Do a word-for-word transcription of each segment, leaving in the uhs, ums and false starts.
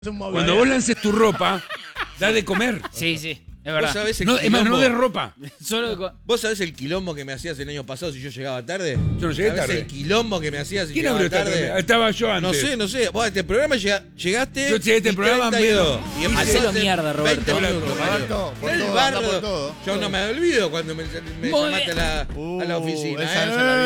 Cuando vos lances tu ropa, da de comer. Sí, sí, es verdad. ¿Vos sabés el No, es más, no quilombo? de ropa. Solo de... ¿Vos sabés el quilombo que me hacías el año pasado si yo llegaba tarde? Yo no llegué ¿Sabés tarde. el quilombo que me hacías si ¿Quién llegaba abrió esta tarde? tarde? Estaba yo antes. No sé, no sé. Vos a este programa llega- llegaste. Yo llegué a este y programa treinta y dos. menos. Y empezaste Hacelo mierda, Roberto. veinte minutos, Mario. Roberto, por El todo, bardo. anda por todo. Yo no me olvido cuando me, me Muy llamaste a la, a la Uh, oficina. esa ¿eh? vez en la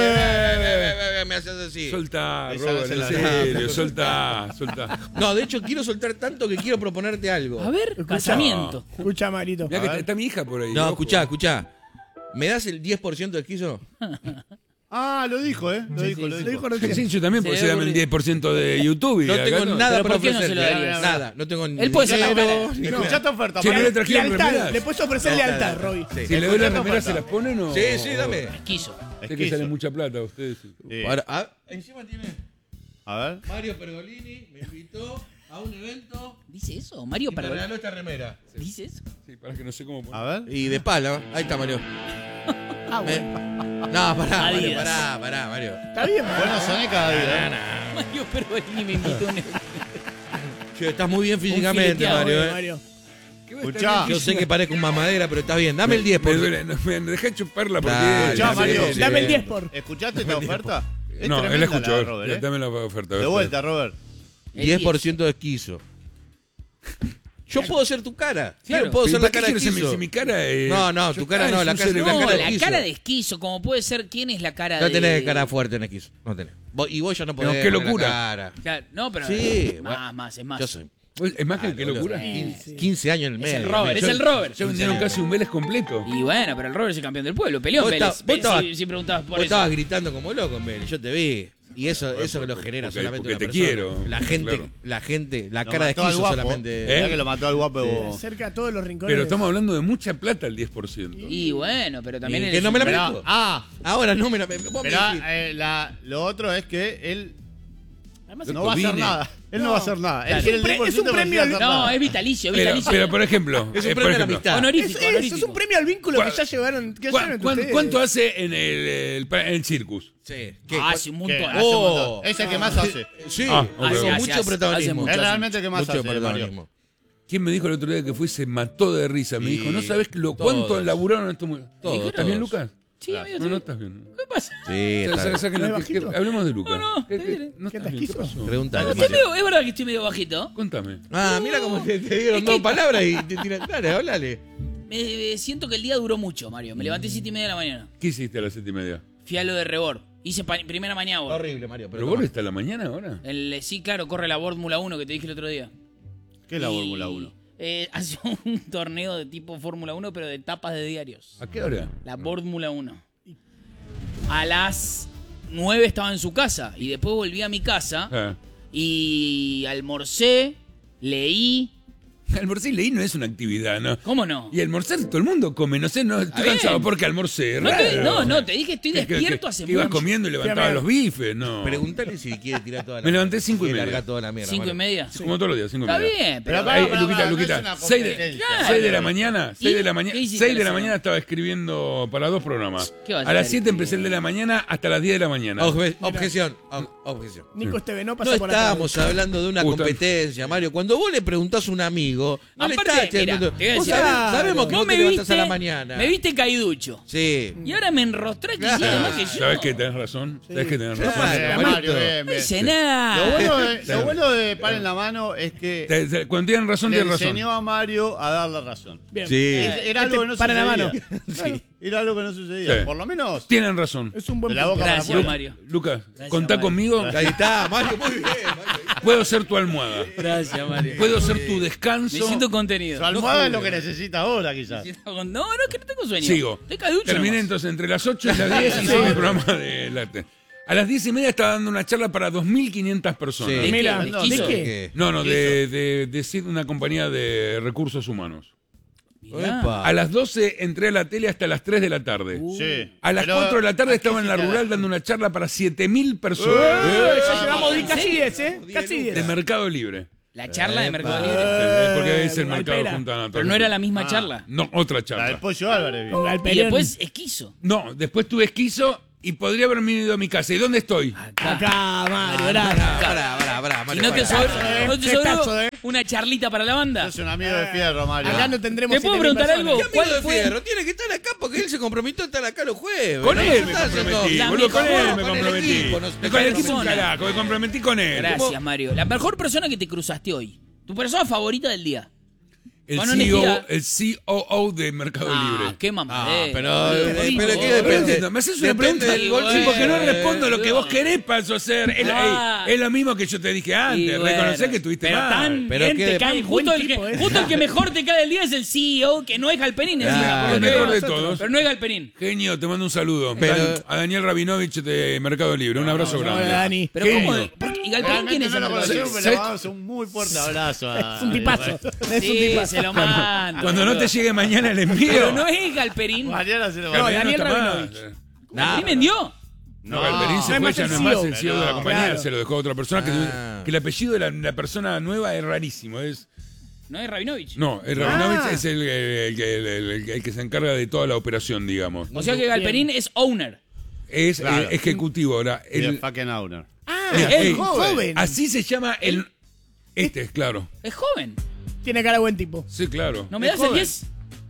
vida. Me haces así. Soltá, Esa Robert, no se en la- serio, soltá, soltá. No, de hecho quiero soltar tanto que quiero proponerte algo. A ver, casamiento. Escucha, Marito. Mirá que está, está mi hija por ahí. No, ojo. escuchá, escuchá. ¿Me das el diez por ciento de esquizo? Ah, lo dijo, ¿eh? Lo dijo, lo Lo dijo. dijo Sí, recién. sí, yo también, Se porque ve se dame el aburrido. diez por ciento de YouTube. y No acá tengo nada ¿Pero para por qué no se lo ofrecerte. darías? Nada, no tengo ni Él puede ser la dinero, cara. ni nada. Escuchaste oferta, Si no le Mario. trajeron Lealtad. remeras. Le puedes ofrecer lealtad, Roby. Sí. Si le doy la Escuchaste remera, ¿se oferta. las ponen o...? Sí, sí, dame. Quiso. Sé que Esquizo. sale mucha plata a ustedes. Sí. Ahora, ah, encima tiene A ver. Mario Pergolini, me invitó a un evento ¿Dice eso? Mario y me para... regaló esta remera. ¿Dice eso? Sí, para que no sé cómo A poner. ver. Y de pala, ahí está Mario. Ah, Me- bueno. No, pará, Mario, Adidas. pará, pará, Mario. Está bien, Mario. Bueno, soné cada día. Mario Pergolini me invitó a un evento. Che, estás muy bien físicamente, fileteado, Mario. Muy bien, eh. Mario. ¿Qué va a estar Escuchá. bien? Yo sé que parezco un mamadera, pero estás bien. Dame el diez Me por duele, no, me dejá chuparla porque... Dale, Escuchá, dame Mario. el Dame el diez. diez por. ¿Escuchaste esta oferta? Es No, él tremenda escuchó. la de Robert, ¿eh? Dame la oferta. a ver. De vuelta, Robert. diez por ciento de esquizo. Yo puedo ser tu cara. Claro. Yo puedo Pero ser la ¿para qué cara de quiero ser mi- esquizo. si mi cara es... No, no, yo- tu cara ah, no, es la un cara- cerebro. la No, cara de la esquizo. cara de esquizo, como puede ser, ¿quién es la cara de...? No tenés cara fuerte en esquizo. No tenés. Vos- y vos ya no podés. Pero qué poner la locura. cara. Claro, no, pero... Sí, Más, bueno, más, es más. Yo soy. Es más que qué boludo. locura. Sí. quince años en el Es medio. el Robert, es Yo- el Robert. Ya vendieron casi un Vélez completo. Y bueno, pero el Robert es el campeón del pueblo. Peleó Vos Vélez. está- vos estabas- si, si preguntabas por Vos eso. estabas gritando como loco en Vélez, yo te vi. Y eso, eso lo genera porque- solamente porque una te persona. quiero, La gente, claro. la gente, la Lo cara de mató al esquizo guapo. solamente. Mirá ¿Eh? que lo mató al guapo. Cerca a todos los rincones. Pero estamos hablando de mucha plata el diez por ciento. Y bueno, pero también... Y él que es no me la un- Pero- merezco. ah, Ahora no me la. Vos me pero dijiste. eh, la- lo otro es que él Además, no va a hacer vine. nada. Él no, va a hacer nada. Claro. Él quiere el Es un pre- diez por es un ciento, pero premio no va a hacer No, nada. es vitalicio, es Pero, vitalicio. pero, por ejemplo... Es un eh, por premio a la ejemplo, amistad. Honorífico, es, es, honorífico. es un premio al vínculo ¿Cuá- que ya llevaron. Que ya ¿Cuá- llevaron entre cuán- ustedes. ¿Cuánto hace en el, el, en el circus? Sí. ¿Qué? Ah, hace un ¿Qué? montón. Hace un Oh. montón. Es el que más hace. Sí, Ah, con ok. Hace, hace, mucho hace, protagonismo. hace Es mucho. realmente el que más Mucho hace, Mario. protagonismo. ¿Quién me dijo el otro día que fue se mató de risa? Me Sí, dijo, ¿no sabes lo, cuánto todos. laburaron estos mu- Todos, ¿Estás bien, todos. Lucas? Sí, amigo, No, sí. no estás bien. ¿Qué pasa? Sí, Sa- está sa- bien. saquen ¿No lo es que- que- bajito? hablemos de Lucas. No, no, ¿Qué- qué- ¿qué- no qué estás bien? ¿Qué tasquizo? pasó? Preguntale, Estoy Mario. medio- es verdad que estoy medio bajito. Contame. Ah, mira cómo te, te dieron Es dos que- palabras y te tiran. Dale, háblale. Me, siento que el día duró mucho, Mario. Me levanté siete y media de la mañana. ¿Qué hiciste a las siete y media? Fui a lo de Rebord. Hice pa- primera mañana Está Bord. horrible, Mario. Pero ¿Pero vos está a la mañana ahora? El, sí, claro, corre la Bord Fórmula uno que te dije el otro día. ¿Qué es la Y, Fórmula uno? Eh, hace un torneo de tipo Fórmula uno, pero de tapas de diarios. ¿A qué hora? La Fórmula uno. A las nueve estaba en su casa. Y después volví a mi casa. Ah. Y almorcé, leí. Almorcé y leí no es una actividad, ¿no? ¿Cómo no? Y almorzar todo el mundo come, no sé, no estoy bien. cansado porque almorcé. No, te, raro. no, no, te dije estoy ¿Qué- qué- despierto qué- hace que ibas mucho. comiendo y levantaba Fíjame. los bifes, no. Preguntale si quiere tirar toda la Me levanté cinco y quiere media. largar toda la mierda. Cinco y Mario. media. Como todos los días, cinco y Está media. bien, pero... Pero acá- Ey, pará, Luquita, pará, no Luquita, es una seis de, competencia. seis de la mañana, ¿Y? seis de la mañana, ¿Qué hiciste seis de a la la mañana semana? estaba escribiendo para dos programas. ¿Qué vas a A las hacer? siete empecé el de la mañana hasta las diez de la mañana. Obje- Objeción. ob- Objeción. Nico Estevenó pasa No por estábamos acá. hablando de una Justo. competencia, Mario. Cuando vos le preguntás a un amigo, no Aparte, le estás mira, echando- te voy a Vos decir sabés- algo. sabemos que Vos vos me te levantás viste, a la mañana. me viste caiducho. Sí. Y ahora me enrostré que hiciste Claro. más que yo. ¿Sabes que tenés razón? ¿Sabes que tenés razón? Claro, Bien, Marito. Mario, bien, No bien. hice Lo nada. bueno de, lo bueno de Par en la Mano es que Te- te- Cuando tienen razón, le tienen razón. enseñó a Mario a dar la razón. Bien. Sí. Es- Era algo que no para la sucedía. mano. Sí. Era algo que no sucedía. Sí. Por lo menos Tienen razón. Es un buen de la boca para Gracias, afuera. Mario. Lucas, Gracias, contá Mario. conmigo. Ahí está, Mario, muy bien. Mario. Puedo ser tu almohada. Gracias, Mario. Puedo ser tu descanso. Me siento contenido. Su almohada es lo que necesita ahora, quizás. No, no, es que no tengo sueño. Sigo. Estoy caiducho Terminé nomás. entonces entre las ocho y las diez y hice mi programa de late. A las diez y media estaba dando una charla para dos mil quinientas personas. Sí. ¿De Mira, qué? ¿De ¿de esquizo? qué? ¿Qué? No, no, de, de, de ser una compañía de recursos humanos. Mirá. Epa. A las doce entré a la tele hasta las tres de la tarde. Sí. A las Pero, cuatro de la tarde ¿a qué estaba en la hiciste? rural dando una charla para siete mil personas Eh, ya llevamos ¿En casi serio? diez, ¿eh? Casi de diez. Mercado Libre. La charla de Epa. Mercado Libre. Eh, Porque es el Galpera. mercado junto a Anato. Pero no era la misma Ah. charla. No, otra La del charla. Pollo Álvarez. Con Y Galperión. después esquizo. No, después tuve esquizo y podría haberme ido a mi casa. ¿Y dónde estoy? Acá. Acá, Mario, Pará, gracias. pará, pará. pará, pará, ¿Y Mario, no te pará. sobró, no te Qué sobró caso, eh. una charlita para la banda? Sos un amigo de fierro, Mario. Acá no tendremos. ¿Te puedo siete mil preguntar personas. algo? ¿Qué amigo ¿Cuál de fue? Fierro? Tiene que estar acá porque él se comprometió a estar acá los jueves. Con ¿no? él me Está haciendo- comprometí. La boludo, con mejor- él me con el comprometí. equipo, no- con el equipo un persona. carajo, me comprometí con él. Gracias, Mario. La mejor persona que te cruzaste hoy. Tu persona favorita del día. El Con C E O, honestidad. el C O O de Mercado Ah, Libre. qué Ah, mamadera. pero, boludo, eh, por pero favor. ¿qué Pero depende? entiendo, me haces una Depende pregunta del sí, bolsillo. porque no respondo lo que boludo. vos querés paso a hacer. Es, Ah. es lo mismo que yo te dije antes. Y bueno, Reconocer que estuviste pero mal. tan Pero bien qué te de- cae. buen Justo, el tipo, que, eh. justo el que mejor te cae del día es el C E O, que no es Galperín. encima, Ah, por el lo que mejor veo. de todos. Pero no es Galperín. Genio, te mando un saludo. Pero- Dan- a Daniel Rabinovich de Mercado Libre. Un abrazo Hola, grande. Dani. Pero Genio. ¿cómo? ¿Por qué? ¿Y Galperín quién Realmente es? no lo en conocemos, realidad? pero ¿Sabes? le mandamos un muy fuerte abrazo. a- Es un tipazo. Es un Sí, tipazo. se lo mando. Cuando no te llegue mañana el envío. Pero no es Galperín. Mañana se lo No, va a Daniel está mal. Rabinovich. ¿Galperín vendió? No, Galperín se no fue, es ya más no el es más C E O. el C E O de la No, compañía, claro. se lo dejó a otra persona. Que, Ah. que el apellido de la, la persona nueva es rarísimo. Es, ¿No es Rabinovich? no, el Rabinovich Ah. es el, el, el- el- el- el que se encarga de toda la operación, digamos. O sea que Galperín es owner. Es Claro. eh, ejecutivo ahora. Y el El, fucking owner. Ah, Mira, es ey, joven. así se llama el. Este es claro. Es joven. Tiene cara de buen tipo. Sí, claro. ¿No me Es das el joven. diez?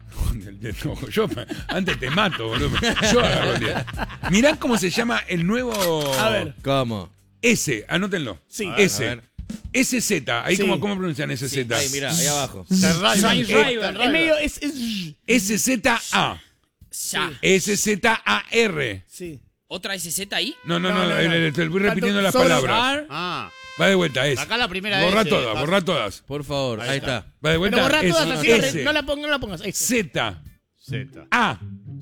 No, yo antes te mato, boludo. Yo agarro el diez. Mirá cómo se llama el nuevo. A ver. ¿Cómo? S, anótenlo. Sí. A ver, S. a ver. S Z. Ahí Sí. cómo, ¿cómo pronuncian S Z? Ahí, mira, ahí abajo. Sainz Eh, Rival. Es medio. Es, es- S Z A. Ya. S Z A R. Sí. ¿Otra S Z ahí? No, no, No, no, no, eh, no. eh, te voy repitiendo las Solo- palabras. R. Ah, Va de vuelta, es. acá la primera Borra S. todas, Va- borra todas. Por favor, ahí, Ahí está. está. Va de vuelta. Pero borra es todas así. S, No la pongas, no la pongas. Esa. Z, Z. A,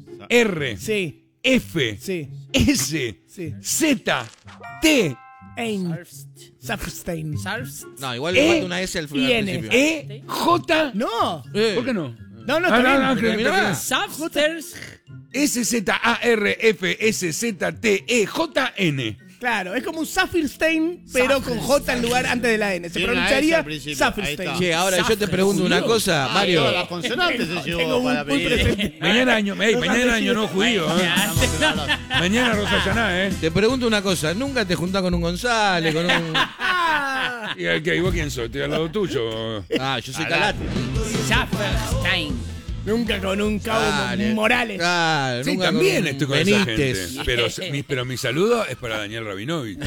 R, Sí. F, Sí. S, Sí. Z, T, Ein. Safstein. Sarfst. No, igual E le falta una S al, y al N. principio. E, J. No. Eh. ¿Por qué no? No, no, Ah, está no, bien. no, que- Mirá. que- Safters. S, Z, A, R, F, S, Z, T, E, J, N. Claro, es como un Saffirstein, pero con J en lugar antes de la N. Se Tiene una S pronunciaría al principio. Saffirstein. Ahí está. Che, ahora yo te pregunto una cosa, Ah, Mario. todas las consonantes se Tengo llevó muy- para muy pedir. presente. Mañana año, ey, Los mañana año no apellidos. judío, ¿eh? Mañana Rosa Yaná, ¿eh? Te pregunto una cosa, ¿nunca te juntás con un González, con un... Ah, ¿Y a- qué, ¿y vos quién sos? Estoy al lado tuyo. Ah, yo soy Calate. Saferstein. nunca con un cabo Dale. Morales. Claro, Sí, nunca también con estoy con esa Benítez. gente. Pero mi, pero mi saludo es para Daniel Rabinovich.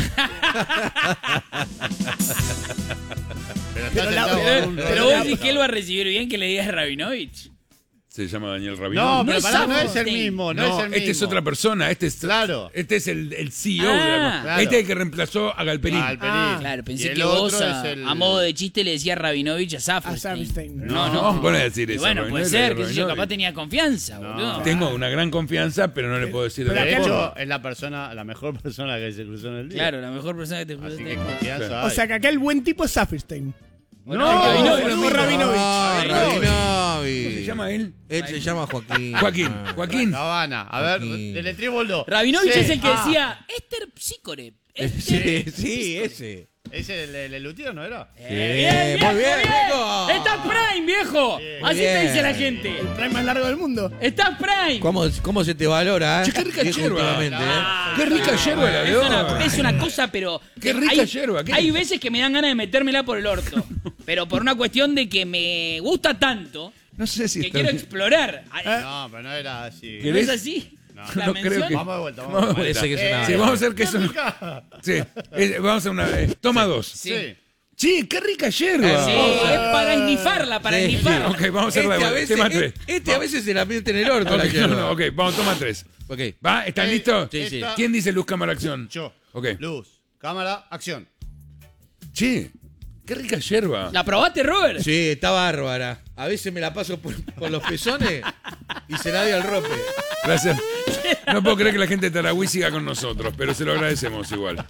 Pero está Pero la- sentado pero- con un Pero rollo vos de decís auto. que él va a recibir bien que le digas Rabinovich. Se llama Daniel No, Rabinovich. pero es pará, no es el Saferstein. mismo, no, No, es el mismo. este es otra persona. Este es, Claro. este es el, el C E O. de la- Ah. Claro. Este es el que reemplazó a Galperín. Ah, el Perín. Ah. Claro, Y pensé el que otro vos a, es el- a modo de chiste le decías Rabinovich a A Saferstein. Saffirstein. No, No, no. vos no decir Y eso, bueno, puede Rabinovich, ser, que yo Rabinovich. capaz tenía confianza, boludo. Tengo una gran confianza, pero no le puedo decir de Pero la De aquel- forma. hecho, es la persona, la mejor persona que se cruzó en el día. Claro, la mejor persona que te Así cruzaste. que confianza O hay. sea que acá el buen tipo es Saffirstein. Bueno, No, Rabinovich, no, no, Rabinovich. Ah, ¿Cómo Rabinovich. se llama él? Él se llama Joaquín. Joaquín. Ah. Joaquín. Habana. A ver, Joaquín. deletrémoslo. Rabinovich Sí. es el que Ah, decía Esther Psícore. Sí, sí, ese. ¿Ese el, el, el luthier no era? Eh, muy bien, viejo. ¡Estás Prime, viejo! Bien. Así Muy te dice bien. la gente. El prime más largo del mundo. ¡Estás Prime! ¿Cómo, ¿Cómo se te valora, eh? Che, qué rica Viejo, yerba. últimamente, eh? Ah, Qué rica yerba la de es hoy. una, es una cosa, pero. Qué rica hay, yerba, ¿qué? Hay veces que me dan ganas de metérmela por el orto. Pero por una cuestión de que me gusta tanto No sé si que está quiero bien. explorar. Ay, No, pero no era así. ¿No ¿Querés? es así? No. ¿La No creo mención? que- Vamos de vuelta, vamos Vamos de de vuelta. Parece que es una... Sí, vamos a hacer que ¡Qué eso. rica! Sí, eh, vamos a hacer una. eh, toma dos. Sí. Sí, qué rica yerba. Sí, es para esnifarla, para Sí. esnifar. Ok, vamos a hacer la Este a de veces, tema este, tres. este a veces se la mete en el orto, la Ok, no, yerba. no, ok, vamos, toma tres. Ok. ¿Va? ¿Están Eh, listos? Sí, sí. Esta- ¿Quién dice luz, cámara, acción? Yo. Ok. Luz, cámara, acción. Che, qué rica yerba. ¿La probaste, Robert? Sí, está bárbara. A veces me la paso por, por los pezones y se la doy al rope. Gracias. No puedo creer que la gente de Tarahui siga con nosotros, pero se lo agradecemos igual.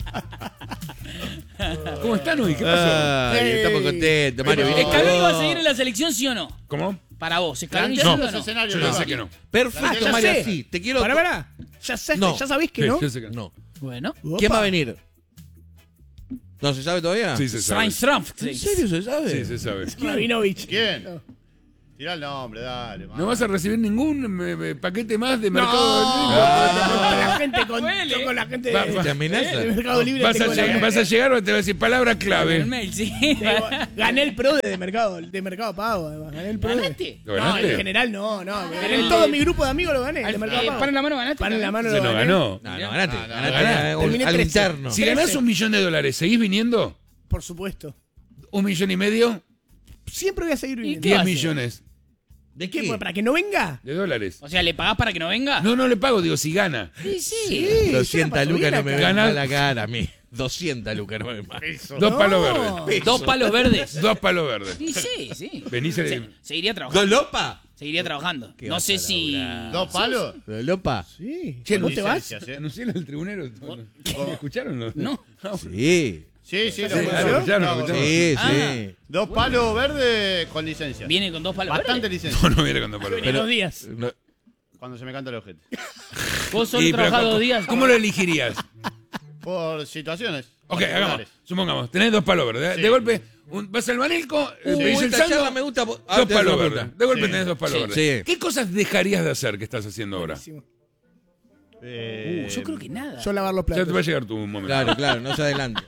¿Cómo están hoy? ¿Qué pasó? Ay, estamos contentos, Mario. viniste ¿Scaloni vos. va a seguir en la selección, sí o no? ¿Cómo? Para vos, ¿Scaloni Plantea sí o los no? escenarios Yo de pensé Baki. que no. Perfecto, Ya Mario. sé. Sí, te quiero... Pará, pará. Ya, sé, No. ya sabés que Sí, no. yo sé que no. No. Bueno. ¿Quién Opa. va a venir? ¿No se sabe todavía? Sí, se sabe. Strainstrumpf. ¿En serio se sabe? Sí, se sabe. Rabinovich. ¿Quién? No. Tirá el nombre, dale. No vas a recibir ningún eh, eh, paquete más de No, Mercado Libre. con la gente con, Huele. con la gente Va- de, va- ¿Te amenaza? de Mercado Libre. Vas a, tengo la- llegar, vas a llegar o te va a decir palabra El clave. mail, sí. tengo- gané el pro de Mercado, de Mercado Pago, además. Gané el pro. de- ¿Ganaste? ¿Lo No, ganaste? en general no, no. Pero En el todo de- mi grupo de amigos lo gané. De Mercado Eh, Pago. pan en la mano ganaste. Pan en la mano Se lo lo gané. ganó. No, no, ganate. no, no, ganate, ganate. ganate, Terminé algo trece. interno. Si ganás un millón de dólares, ¿seguís viniendo? Por supuesto. ¿Un millón y medio? Siempre voy a seguir ¿Y viviendo. qué Diez hace? millones ¿De ¿Qué? qué? pues, ¿Para que no venga? de dólares. O sea, ¿le pagás para que no venga? No, no le pago, digo, si gana. Sí, sí. Sí, yo la doscientas paso lucas bien no me acá. ven Ganá- a la cara a mí. doscientas lucas no me ven mal. Dos No. palos verdes. Dos palos verdes. Dos palos verdes. Sí, sí, sí. Venís a... Se- seguiría trabajando. ¿Dos lopa? Seguiría trabajando. ¿Qué No vas sé a si. laburar? ¿Dos palos? ¿Dos lopa? Sí. Che, ¿Vos te vas? Licencias, ¿eh? ¿Anunciaron al tribunero? ¿Me escucharon? No. No. Sí. Sí, sí, lo Sí, escuché. lo escucharon, lo No, escucharon. Sí, Ah. sí. Dos palos verdes con licencia. Viene con dos palos Bastante verdes. licencia. No, no viene con dos palos En verdes. dos días. No, Cuando se me canta el ojete. Vos solo Y, pero, trabajás ¿cómo- dos días. ¿Cómo lo elegirías? Por situaciones. Ok, hagamos. particulares. Supongamos, tenés dos palos verdes. Sí. De golpe, un- vas al Manilco, eh, Uh, pedís el esta saldo, charla me gusta. Ah, dos te palos hago una verdes. pregunta. De golpe Sí. tenés dos palos Sí. verdes. Sí. ¿Qué cosas dejarías de hacer que estás haciendo ahora? Buenísimo. Eh, Uh, yo creo que nada. Yo lavar los Ya te va a platos. llegar tu momento. Claro, claro, no se adelante.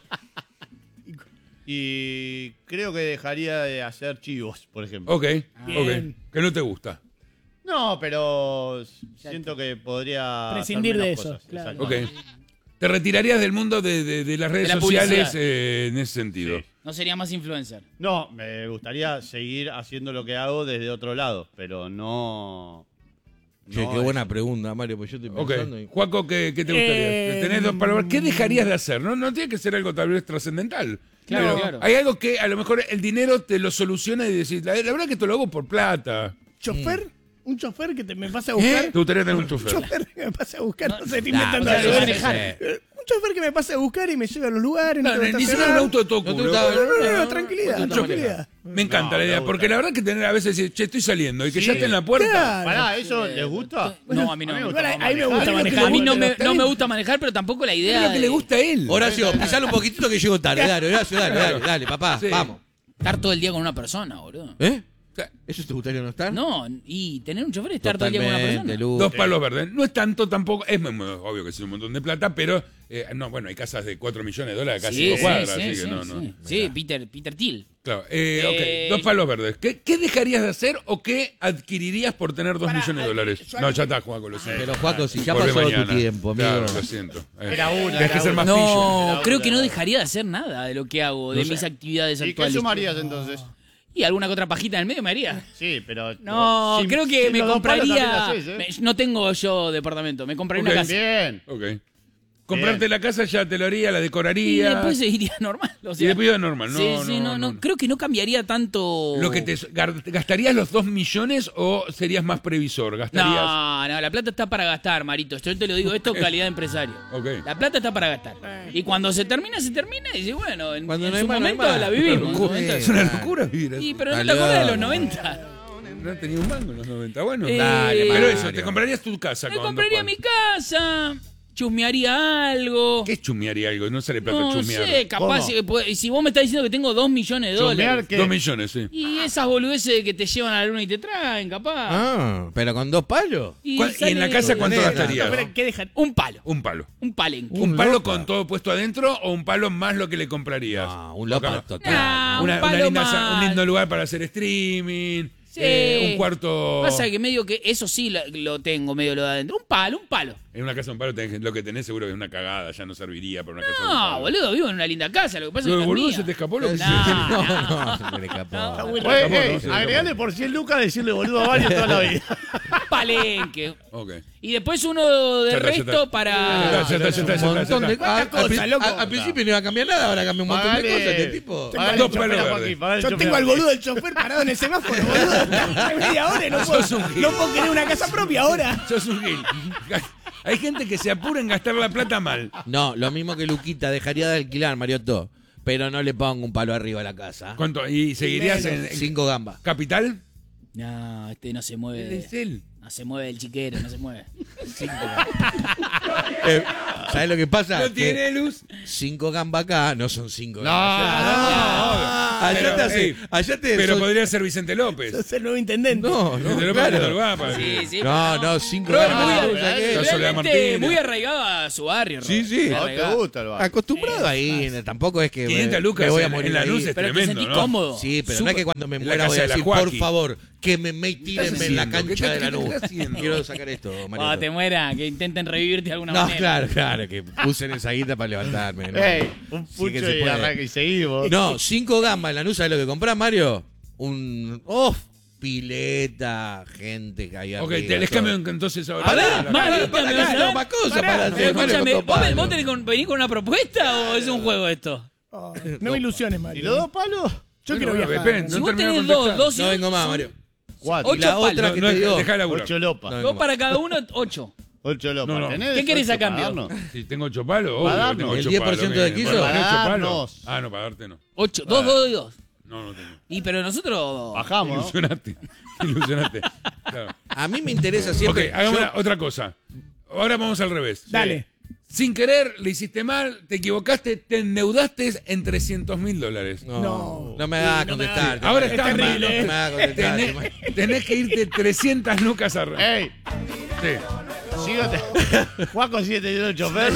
Y creo que dejaría de hacer chivos, por ejemplo. Ok, Bien. ok. Que no te gusta. No, pero siento que podría. hacer Prescindir menos de eso, cosas. claro. Ok. Exactamente. Te retirarías del mundo de, de- de las redes la sociales publicidad. eh, en ese sentido. Sí. No sería más influencer. No, me gustaría seguir haciendo lo que hago desde otro lado, pero no. Che, no qué buena eso. pregunta, Mario, pues yo estoy Ok. pensando. y- Juaco, ¿qué, qué te gustaría? Eh, Tenés dos palos verdes. ¿Qué dejarías de hacer? No, no tiene que ser algo tal vez trascendental. Claro, Pero claro. hay algo que a lo mejor el dinero te lo soluciona y decís, la, la verdad que esto lo hago por plata. ¿Chofer? ¿Un chofer que te me pase a buscar? ¿Eh? ¿Te gustaría tener un Un chofer? chofer que me pase a buscar. No, sé, estoy Nah, inventando o sea, algo. lo ¿eh? manejar. Eh, Un chofer que me pase a buscar y me lleve a los lugares. No, no tengo que ni siquiera estacionar. un auto de todo No te culo. gustaba- No, no, no, no, tranquilidad, no te tranquilidad. Me encanta No, la idea, me porque gusta. la verdad que tener a veces decir, che, estoy saliendo y que Sí. ya esté en la puerta. Claro. Pará, ¿eso les gusta? No, a mí no. A mí me Igual gusta a- a mí me manejar. gusta A mí manejar. A mí no me, Pero no me está gusta manejar, pero tampoco la idea Es lo que de le gusta a él. Horacio, pisale un poquitito que llego tarde. Dale, Horacio, dale, dale, dale, papá, Sí. vamos. estar todo el día con una persona, boludo. ¿Eh? O sea, ¿Eso te gustaría no estar? No, y tener un chofer es estar todo el día con una Totalmente, persona. Lu. Dos palos verdes. No es tanto tampoco. Es muy- muy obvio que es un montón de plata, pero eh, no, bueno, hay casas de cuatro millones de dólares acá a Sí, cinco sí, cuadras, sí, así que sí, no, sí. no. Sí, Peter, Peter Thiel. Claro. Eh, Eh, ok, dos palos verdes. ¿Qué, qué dejarías de hacer o qué adquirirías por tener dos Pará, millones de eh, dólares? yo- No, ya está, Juaco, lo siento. Pero, Juaco, si ya Volvé pasó mañana. tu tiempo, amigo. Claro, lo siento. Eh, Era una, tenés que era ser una. más pillo. No, Era creo una, que no era dejaría de hacer nada de lo que hago, de No sé. mis actividades ¿Y qué actuales. sumarías entonces? Y alguna que otra pajita en el medio me haría. Sí, pero. No, sin- creo que sin me los dos palos compraría. también la haces, ¿eh? me- no tengo yo departamento, me compraría Ok, una casa. Bien. Ok. Comprarte la casa ya te lo haría, la Y decoraría. después seguiría normal. O sea, Y después iba normal. No, sí, no, sí, no, no, no. creo que no cambiaría tanto. Lo que te gar- ¿Gastarías los dos millones o serías más previsor? ¿Gastarías? No, no, la plata está para gastar, Marito. Yo te lo digo esto, calidad de empresario. Ok. La plata está para gastar. Y cuando se termina, se termina. Y dice, bueno, en, Cuando en no hay su más, no hay momento más. la vivimos. en su Locura. momento- Es una locura vivir así. Y, pero no te Dale, acordás de los dale. noventa. No tenía un mango en los noventa. Bueno, Eh, Dale, pero Mario. eso, te comprarías tu casa. Me con dos compraría palos. mi casa, chusmearía algo. ¿Qué es chumearía algo? No sale plata No chumear. sé, capaz. ¿Cómo? eh, puede- si vos me estás diciendo que tengo dos millones de Chumear, dólares. ¿qué? Dos millones, sí. Y esas boludeces que te llevan a la luna y te traen, capaz. Ah, pero con dos palos. Y, ¿Cuál- y en la sale- casa cuánto Nena. gastarías? Pero, ¿qué dejan? Un palo. Un palo. Un palenque. ¿Un Un palo lopa. con todo puesto adentro o un palo más lo que le comprarías? Ah, un lopa Acá. total. Ah, un Una- una palo linda sa- más. un lindo lugar para hacer streaming. Sí. eh, un cuarto. Pasa que medio que eso sí lo, lo tengo, medio lo de adentro. Un palo, un palo. En una casa un palo tenés- lo que tenés seguro que es una cagada, ya no serviría para una casa de un No, palo. boludo, vivo en una linda casa. Lo que pasa es No, que no es boludo, mía. se te escapó lo que No, No, no, se me le escapó. No. muy Oye, Tampoco, ey, no sé, agregale por cien lucas decirle boludo a varios toda la vida. Un palenque. Ok. Y después uno de Ya está, ya resto está. para. Ya está, ya está, ya está, Un ya está, montón ya de está. cosas. Al, cosas, loco. al- al principio no iba a cambiar nada, ahora cambia un montón de Pagale. cosas este tipo. Pagale Dos el chofer palos a verdes. Joaquín, pagale el Yo chofer tengo a al Joaquín. boludo del chofer parado en el semáforo, boludo. Hay media hora y no puedo, Sos un gil. no puedo querer una casa propia ahora. Sos un gil. Hay gente que se apura en gastar la plata mal. No, lo mismo que Luquita, dejaría de alquilar, Mariotto. Pero no le pongo un palo arriba a la casa. ¿Cuánto? ¿Y seguirías en, en Cinco gambas. Capital? No, este no se mueve. Es él. No se mueve el chiquero, no se mueve. Eh, ¿Sabes lo que pasa? No Que tiene luz. cinco gambas acá no son cinco No, gambas. Allá Pero, te hace. ey, Allá te Pero son- podría ser Vicente López. Sos el nuevo intendente. No, Vicente no, López claro. no lo va para- Sí, sí. No, pero no, cinco Robert, gambas. muy, no, ar- ya que- Yo Soledad realmente Martínez. muy arraigado a su barrio. Sí, Robert. sí. Muy no te arraigado. gusta el bar. Acostumbrado ahí, tampoco es que. quinientas me- lucas me voy a en- morir en la ahí. luz es Pero te tremendo, sentís ¿no? cómodo. Sí, pero no Súper- es que cuando me en la muera casa voy a de la decir, por Joaquín. favor, que me, me estás tírenme en la haciendo? ¿Qué cancha te- de la qué te luz. estás haciendo? Quiero sacar esto, Cuando Mariano. te muera, que intenten revivirte de alguna No, manera. claro, claro, que usen esa guita para levantarme. ¿no? Ey, un Sí pucho que se y puede. arranca y seguimos. No, cinco gambas en la nusa, ¿sabes lo que comprás, Mario? Un. ¡Oh! Pileta, gente que hay Ok, arriba, te les todo. cambio entonces ahora. Pará, la- Mario, para ¿me vas a acá, dar? no, más cosas Pará, para Pero hacer. Mario, escúchame, con ¿vos, palo. vos tenés con, venís con una propuesta o es un juego esto? Oh, no me ilusiones, Mario. ¿Y los dos palos? Yo Bueno, quiero bueno, viajar. esperen, Si no vos terminó de tenés dos, contestar. dos No vengo más, Mario. Cuatro. Y la Ocho otra palos. que No, te no, digo. dejá de laburar. Ocho lopas. No, Dos para cada uno, ocho. Ocho lopas. No, no. ¿Tenés ¿Qué querés ocho a cambio? para darnos? Si tengo ocho palos, Para obvio que darnos. tengo ¿El ocho diez por palos, ciento de ¿qué? quiso? Bueno, ¿tenés ocho Para palos? darnos. Ah, no, para darte no. Ocho, dos, dos y dos. No, no tengo. Y pero nosotros. Bajamos, ¿no? Ilusionate. Ilusionate. Claro. A mí me interesa Ok, siempre. hagamos yo- una- otra cosa. Ahora vamos al revés. Dale. Sin querer, le hiciste mal, te equivocaste, te endeudaste en trescientos mil dólares. No, No. no me hagas Sí, no me contestar. hagas. Ahora Es está terrible, mal. No me hagas contestar. Tenés, tenés que irte trescientas lucas a... ¡Ey! Sí. Sígote. Juaco sigue teniendo el chofer.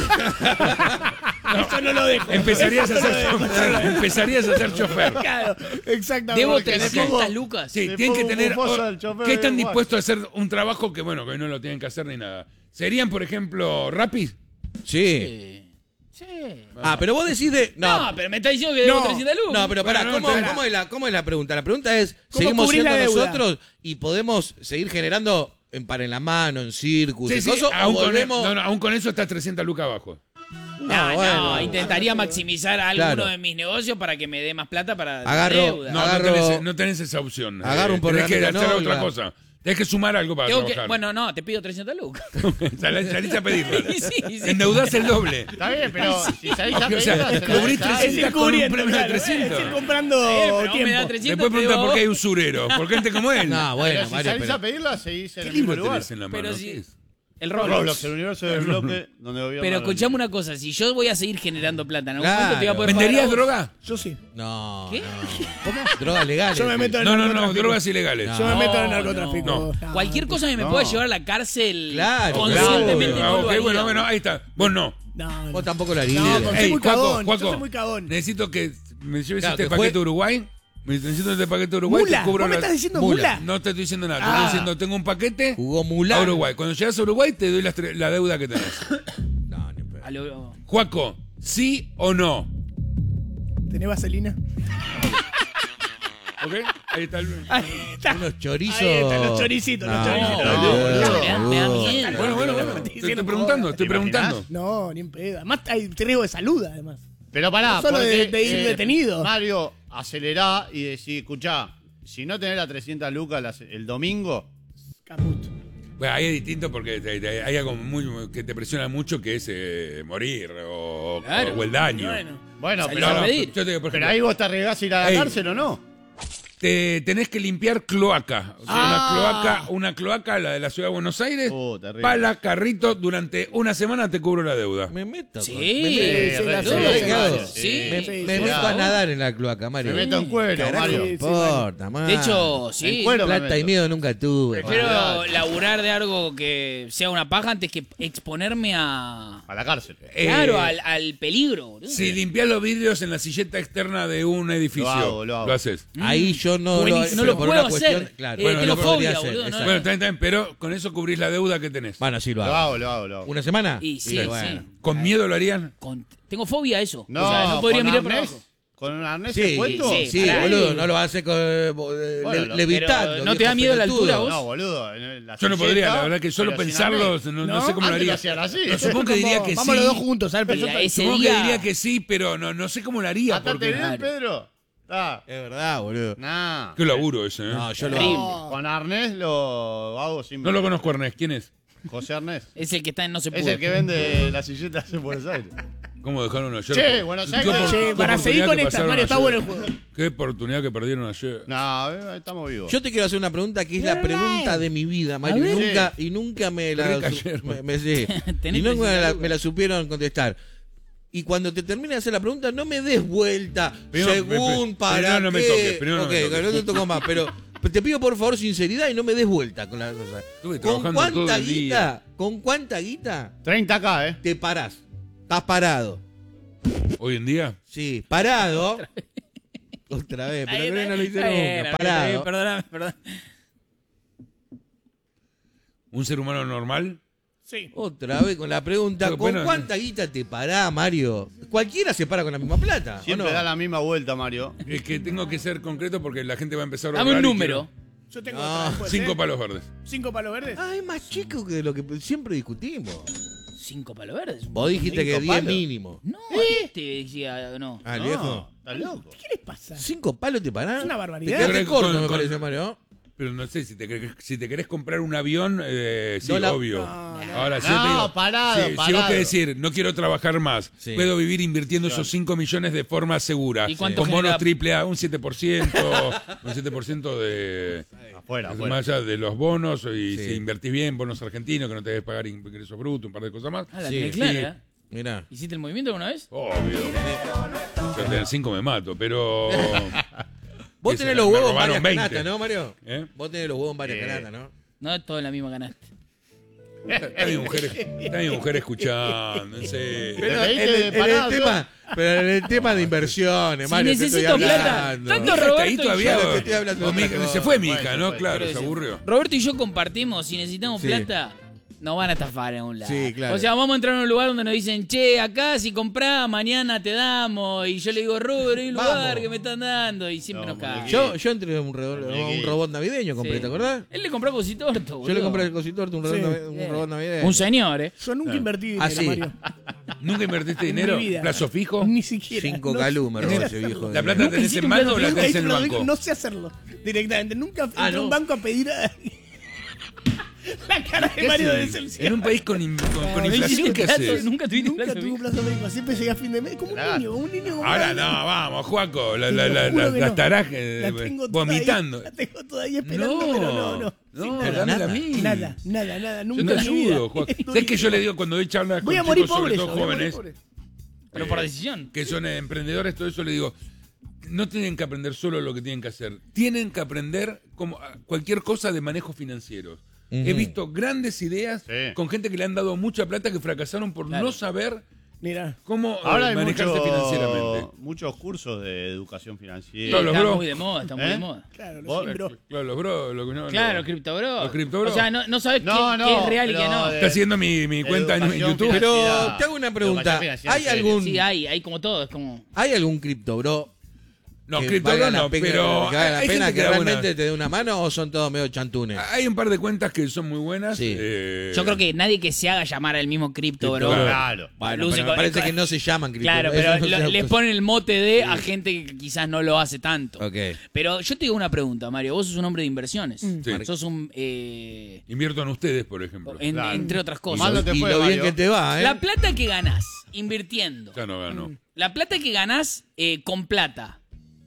Eso no lo dejo. Empezarías a Eso no ser lo dejo. chofer. Empezarías a ser chofer. Claro, exactamente. Debo Porque trescientas le lucas. Sí, Le tienen que pongo un tener... bufoso al chofer ¿Qué de están Guacho. dispuestos a hacer un trabajo que, bueno, que hoy no lo tienen que hacer ni nada? ¿Serían, por ejemplo, Rappi? Sí. Sí. Ah, pero vos decís de. No, No, pero me está diciendo que debo No. trescientas lucas. no, pero pará, Bueno, no, ¿cómo, espera. cómo es la, ¿cómo es la pregunta? La pregunta es: ¿Cómo ¿seguimos cubrís siendo la deuda? nosotros y podemos seguir generando en par en la mano, en circus, Sí, en sí, cosas, o aún, con, volvemos? no, no, aún con eso estás trescientas lucas abajo. No, Ah, no, bueno. intentaría maximizar alguno Claro. de mis negocios para que me dé más plata para la Agarro- deuda. No, Agarro- no, tenés, no tenés esa opción. Agarro un Tenés que programita hacer Nolga. otra cosa. Tenés que sumar algo para Tengo que- trabajar. bueno, no, te pido trescientas lucas. Salís, salís a pedirlo. Sí, sí. Endeudás el doble. Está bien, pero si salís a O pedirla, sea, se la cubrís dejás. Es trescientas ir con un cubriendo, premio de claro, trescientos. es ir comprando Eh, pero vos me tiempo. das trescientos, Después pregunta te por qué hay digo- usureros. ¿Por gente como él? No, Pero bueno, si Mario, salís pero. a pedirla, seguís en ¿Qué el mismo libro lugar. tenés en la Pero mano? si- ¿Qué es? El Roblox, Roblox. el universo del bloque donde gobierna Pero la escuchame ley. una cosa, si yo voy a seguir generando plata, en algún Claro. momento te voy a poder ¿Venderías pagar a vos. droga? Yo sí. No. ¿Qué? ¿Cómo? Drogas legales. Yo me meto en No, el no, no, narcotráfico. drogas ilegales. No. Yo me meto en el No, narcotráfico. no. No. Cualquier cosa que me No. pueda llevar a la cárcel Claro, conscientemente Ah, no ok, lo haría. bueno, bueno, ahí está. Vos no. No, no. Vos tampoco lo harías. No, con- soy muy Juaco, cagón, Juaco, yo soy muy cagón. necesito que me lleves Claro, este que paquete fue- Uruguay. Me necesito este paquete Uruguay. Mula. Te cubro ¿Vos me la- estás diciendo Mula. mula? No te estoy diciendo nada. Te Ah. estoy diciendo, tengo un paquete Jugó a Mulan. Uruguay. Cuando llegas a Uruguay, te doy las tre- la deuda que tenés. No, ni pedo. A lo- Juaco, ¿sí o no? ¿Tenés vaselina? ¿Ok? Ahí está el... Ahí está. Unos chorizos. Ahí están los choricitos, los No, choricitos. No, boludo. me da- me da boludo. miedo. Bueno, bueno, bueno. Estoy Te diciendo estoy preguntando, joder. estoy ¿Te imaginás? preguntando. No, ni en pedo. Además hay riesgo de salud, además. Pero pará, No solo porque, de- de ir detenido. Mario, acelerá y decís, escuchá, si no tenés las trescientas lucas las- el domingo, Caput. Bueno, ahí es distinto porque te- te- hay algo muy, que te presiona mucho que es eh, morir o, Claro. o el daño. Bueno. bueno, Salís pero, a pedir. yo te digo, por pero ejemplo, ahí vos te arriesgás a ir a la Ey. cárcel o no. te tenés que limpiar cloaca. O sea, Ah. una cloaca, una cloaca, la de la ciudad de Buenos Aires, Oh, terrible. pala, carrito, durante una semana te cubro la deuda. Me meto. Sí. con- me Sí, meto- Eh, sí, re- la sí, sé, sí, claro. sí. Sí. Me, Sí, me sí, meto sí. a nadar en la cloaca, Mario. Me meto en cuero, Carajo, Mario. no Sí, importa, Mario. De hecho, sí. En cuero me Plata y meto. miedo nunca tuve. Prefiero Olvidate. laburar de algo que sea una paja antes que exponerme a. A la cárcel. Eh, Claro, al, al peligro. boludo. Si limpias los vidrios en la silleta externa de un edificio, Lo hago, lo hago. haces. Ahí yo no Buenísimo. lo, No pero lo por puedo una cuestión, hacer. Claro, Eh, bueno, tengo lo podría fobia, hacer, boludo, no, exacto. Bueno, está bien, está bien, pero con eso cubrís la deuda que tenés. Bueno, sí lo Lo hago. hago, lo hago, lo hago. ¿Una semana? Y sí, bueno. sí. ¿Con miedo lo harían? Con- tengo fobia a eso. No, o sea, no podría ¿con mirar para arnés? abajo. ¿Con un arnés Sí, te cuento? sí, Sí, pará. boludo, no lo hace con, eh, Bueno, le- lo- levitando. pero, ¿no te viejo da miedo la pelotudo. altura, vos? No, boludo. en la Yo no silleta, podría, la verdad que solo pero sin pensarlo, arnés. no, no ¿No? sé cómo lo Antes lo haría. hacían así. No, supongo que diría que Vamos sí. los dos juntos, ¿sabes? Y Pero a ese Supongo día- que diría que sí, pero no, no sé cómo lo haría. Atate Porque... bien, Pedro. Ah, Es verdad, boludo. nah. Qué laburo ese, ¿eh? No, yo lo Horrible. hago. Con arnés lo hago sin... No lo conozco, Ernest. ¿Quién es? José Arnés. Es el que está en No se pudo. Es el que vende las silletas en Buenos Aires. ¿Cómo dejaron ayer? Che, Buenos Qué Aires. opor- Che, qué para seguir oportunidad con que esta, pasaron Mario, está ayer. bueno el juego. Qué oportunidad que perdieron ayer. No, eh, estamos vivos. Yo te quiero hacer una pregunta que es la pregunta de mi vida, Mario. A Y ver. nunca, y nunca me la, Rica su- ayer, me, me- sí. Tenés y nunca me la, trescientos me la supieron contestar. Y cuando te termine de hacer la pregunta, no me des vuelta Primero, según me- para primero no me qué. toques, primero no Ok, me toques. no te toco más, pero te pido por favor sinceridad y no me des vuelta con la cosa. Estuve ¿Con trabajando todo cuánta el día. guita? ¿Con cuánta guita treinta K, ¿eh? te parás? Estás parado. Hoy en día, Sí, parado. Otra vez, pero creo que no lo hice Está bien, nunca. está Parado. bien, Perdóname, perdóname. un ser humano normal, Sí. Otra vez con la pregunta, Pero, ¿con bueno, cuánta guita te pará, Mario? Cualquiera se para con la misma plata. ¿o Siempre no? da la misma vuelta, Mario. es que tengo que ser concreto porque la gente va a empezar a Dame un ahorrar y número. Yo tengo No, otra después, quiero- Cinco ¿eh? palos verdes. Cinco palos verdes. Ah, es más chico que de lo que siempre discutimos. Cinco palos verdes. Vos dijiste que Cinco diez palos. mínimo. No, este decía, no. Ah, el No, viejo. ¿estás loco? ¿Qué les pasa? ¿Cinco palos te parás? Es una Te barbaridad. quedaste Con- corto, con- me con- parece, Mario. Pero no sé, si te, querés- si te querés comprar un avión, eh, sí, No la- obvio. No, no. Ahora, si No, yo te digo, parado, si, si vos parado. querés decir, no quiero trabajar más, Sí. puedo vivir invirtiendo esos cinco millones de forma segura, ¿Y cuánto con bonos genera? triple A, un siete por ciento, un siete por ciento de... Afuera, Más afuera. allá de los bonos, y Sí. si invertís bien, bonos argentinos, que no te debes pagar ingresos brutos, un par de cosas más. Ah, la Sí, tenés sí. clara. Mirá. ¿Hiciste el movimiento alguna vez? Obvio. Yo tener cinco me mato, pero... Vos Ese, tenés los me huevos en robaron varias veinte. canastas, ¿no, Mario? ¿Eh? Vos tenés los huevos en varias Eh. canastas, ¿no? No es todo en la misma canasta. Está mi mujer, está mi mujer escuchando, en serio. Pero Te en, pediste el- de en el parado, tema, pero en el tema de inversiones, Si Mario, te necesito estoy plata, hablando. tanto Mi hija está ahí Roberto y todavía. yo. Claro, te estoy hablando de O mi- otra cosa. se fue mi hija, Bueno, ¿no? bueno, Claro, quiero se decir. aburrió. Roberto y yo compartimos, si necesitamos Sí. plata, nos van a estafar en un lado. Sí, claro. O sea, vamos a entrar en un lugar donde nos dicen, che, acá si comprás, mañana te damos. Y yo le digo, Robert, hay un lugar Vamos. que me están dando. Y siempre No, nos cagan. Yo, yo entré un, ro- un Muñequito. robot navideño, compré, Sí. ¿te acordás? Él le compró cositorto, Yo le boludo. compré el cositorto, un robot, Sí. navi- un Bien. robot navideño. Un señor, ¿eh? Yo nunca invertí dinero, Ah, sí. Mario. ¿Nunca invertiste En dinero? mi vida. ¿Plazo fijo? Ni siquiera. Cinco No calú sé- me no robó sé ese viejo. hacerlo. ¿La plata de- la tenés hiciste en un mano plazo o la fijo, tenés en el nunca hice- banco? No sé hacerlo directamente. Nunca fui Ah, a ¿no? un banco a pedir a- la cara de Mario de decepción. En un país con, in- con- con No inflación, hiciste ¿qué plazo, haces? Nunca tuviste Nunca plazo tuve un fijo. plazo fijo. Siempre llegué a fin de mes. Como un Claro. niño, como un niño. como Ahora un- no, vamos, Juaco, la, Te la, lo la, juro la, que la no. estarás La eh, tengo vomitando. Todavía, la tengo todavía esperando, No, pero no, no. no, pero dámela nada. a mí. Nada, nada, nada. Yo Nunca te en mi vida. ayudo, Juaco. ¿Sabes que yo le digo cuando doy charlas Voy con a morir chicos, pobre sobre yo. todo voy a morir jóvenes, pobre. Pero eh, por decisión. que son eh, emprendedores, todo eso, le digo, no tienen que aprender solo lo que tienen que hacer, tienen que aprender como ah, cualquier cosa de manejo financiero. He visto grandes ideas Sí. con gente que le han dado mucha plata que fracasaron por Claro. no saber Mira. cómo eh, Ahora hay manejarse mucho- financieramente. muchos cursos de educación financiera. Todos los Está bro. muy de moda, está muy ¿Eh? de moda. Claro, Vos- los bro. Claro, los bro, lo que no, Claro, lo- Crypto Bro. Los Crypto Bro. O sea, no, no sabes No, qué, no, qué es real y qué pero no. de- Está haciendo mi, mi cuenta en, en Educación YouTube. Pero financiera. te hago una pregunta. Educación financiera ¿Hay seria. algún, Sí, hay, hay como todo, es como... ¿hay algún cripto bro No, que Crypto valga Bro la no, pena- pero que valga la hay pena gente que que da buena- realmente te dé una mano o son todos medio chantunes? Hay un par de cuentas que son muy buenas. Sí. eh, Yo creo que nadie que se haga llamar al mismo Crypto Bro. Crypto Bro. Claro. Bueno, Luce pero me con- parece con- que no se llaman cripto Claro, bro. pero Eso no lo- se- les ponen el mote de a gente que quizás no lo hace tanto. Ok. Pero yo te digo una pregunta, Mario. Vos sos un hombre de inversiones. Sí. Sos un... eh, Invierto en ustedes, por ejemplo. en- Claro. Entre otras Y cosas. Mal no te lo, y fue, lo bien Mario. que te va, ¿eh? La plata que ganás invirtiendo. Ya no ganó. La plata que ganás eh, con plata.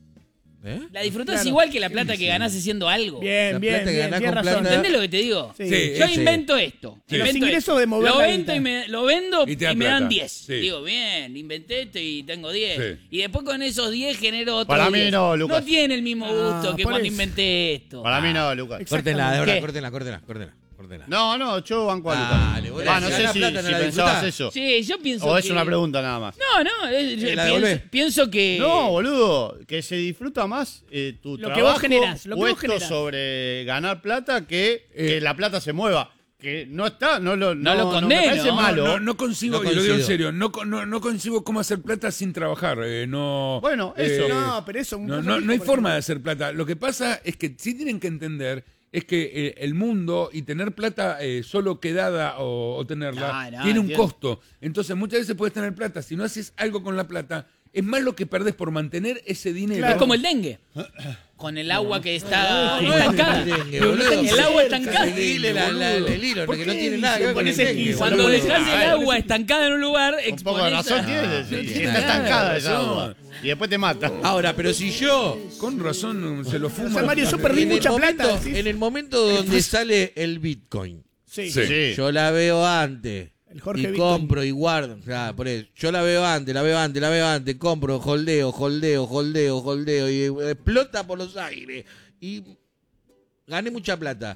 ¿Eh? La disfrutás Claro. igual que la plata que ganás haciendo algo. Bien, La bien, plata que bien. ganás Tienes con razón. plata- ¿Entendés lo que te digo? Sí. Sí. Yo sí. invento esto. Sí. Los invento ingresos esto. de mover Lo la vendo guita. y me, lo vendo Y y, te da me dan plata. diez. Sí. Digo, bien, inventé esto y tengo diez. Sí. Y después con esos diez genero otro Para mí diez. no, Lucas. No tiene el mismo gusto Ah, que por cuando eso. inventé esto. Para mí no, Lucas. Córtenla, de verdad, ¿Qué? córtenla, córtenla, córtenla, córtenla. No, no, yo banco a Dale, Lucas. boludo, Ah, no si sé ganás si, plata, no si la pensabas disfrutás. eso. Sí, yo pienso O es que- una pregunta nada más. No, no, es- yo ¿La pienso, devolvés? pienso que... No, boludo, que se disfruta más eh, tu Lo que trabajo vos generás, lo que vos puesto generás. sobre ganar plata que, Eh. que la plata se mueva. Que no está, no lo, No lo me condeno. parece No, malo. No, no concibo, No y lo digo en coincido. serio, no, co- no, no concibo cómo hacer plata sin trabajar. eh, no, Bueno, eso. No, pero eso, un No, plazo no, fijo, no hay por forma ejemplo. de hacer plata. Lo que pasa es que sí tienen que entender es que eh, el mundo y tener plata eh, solo quedada o, o tenerla No, no, tiene un entiendo. costo. Entonces muchas veces puedes tener plata. Si no haces algo con la plata, Es más lo que perdés por mantener ese dinero. Es como el dengue. Con el agua que está No, no, estancada. no es el dengue, boludo. El agua estancada. Seguile la- la- el hilo, ¿Por que qué no tiene nada que ver con pones el ese dengue, guiso? Cuando boludo. dejas el agua estancada en un lugar, Un poco de exponés razón a- tiene. sí, tiene está nada de estancada esa razón. agua. Y después te mata. Ahora, pero si yo Con razón se lo O fuma. sea, Mario, yo perdí en el, mucha momento, plata. ¿sí? en el momento donde sale el Bitcoin, Sí. Sí. Sí. yo la veo antes. El Jorge Y Bitcoin. compro y guardo. O sea, por eso. Yo la veo antes, la veo antes, la veo antes. Compro, holdeo, holdeo, holdeo, holdeo. Y explota por los aires. Y gané mucha plata.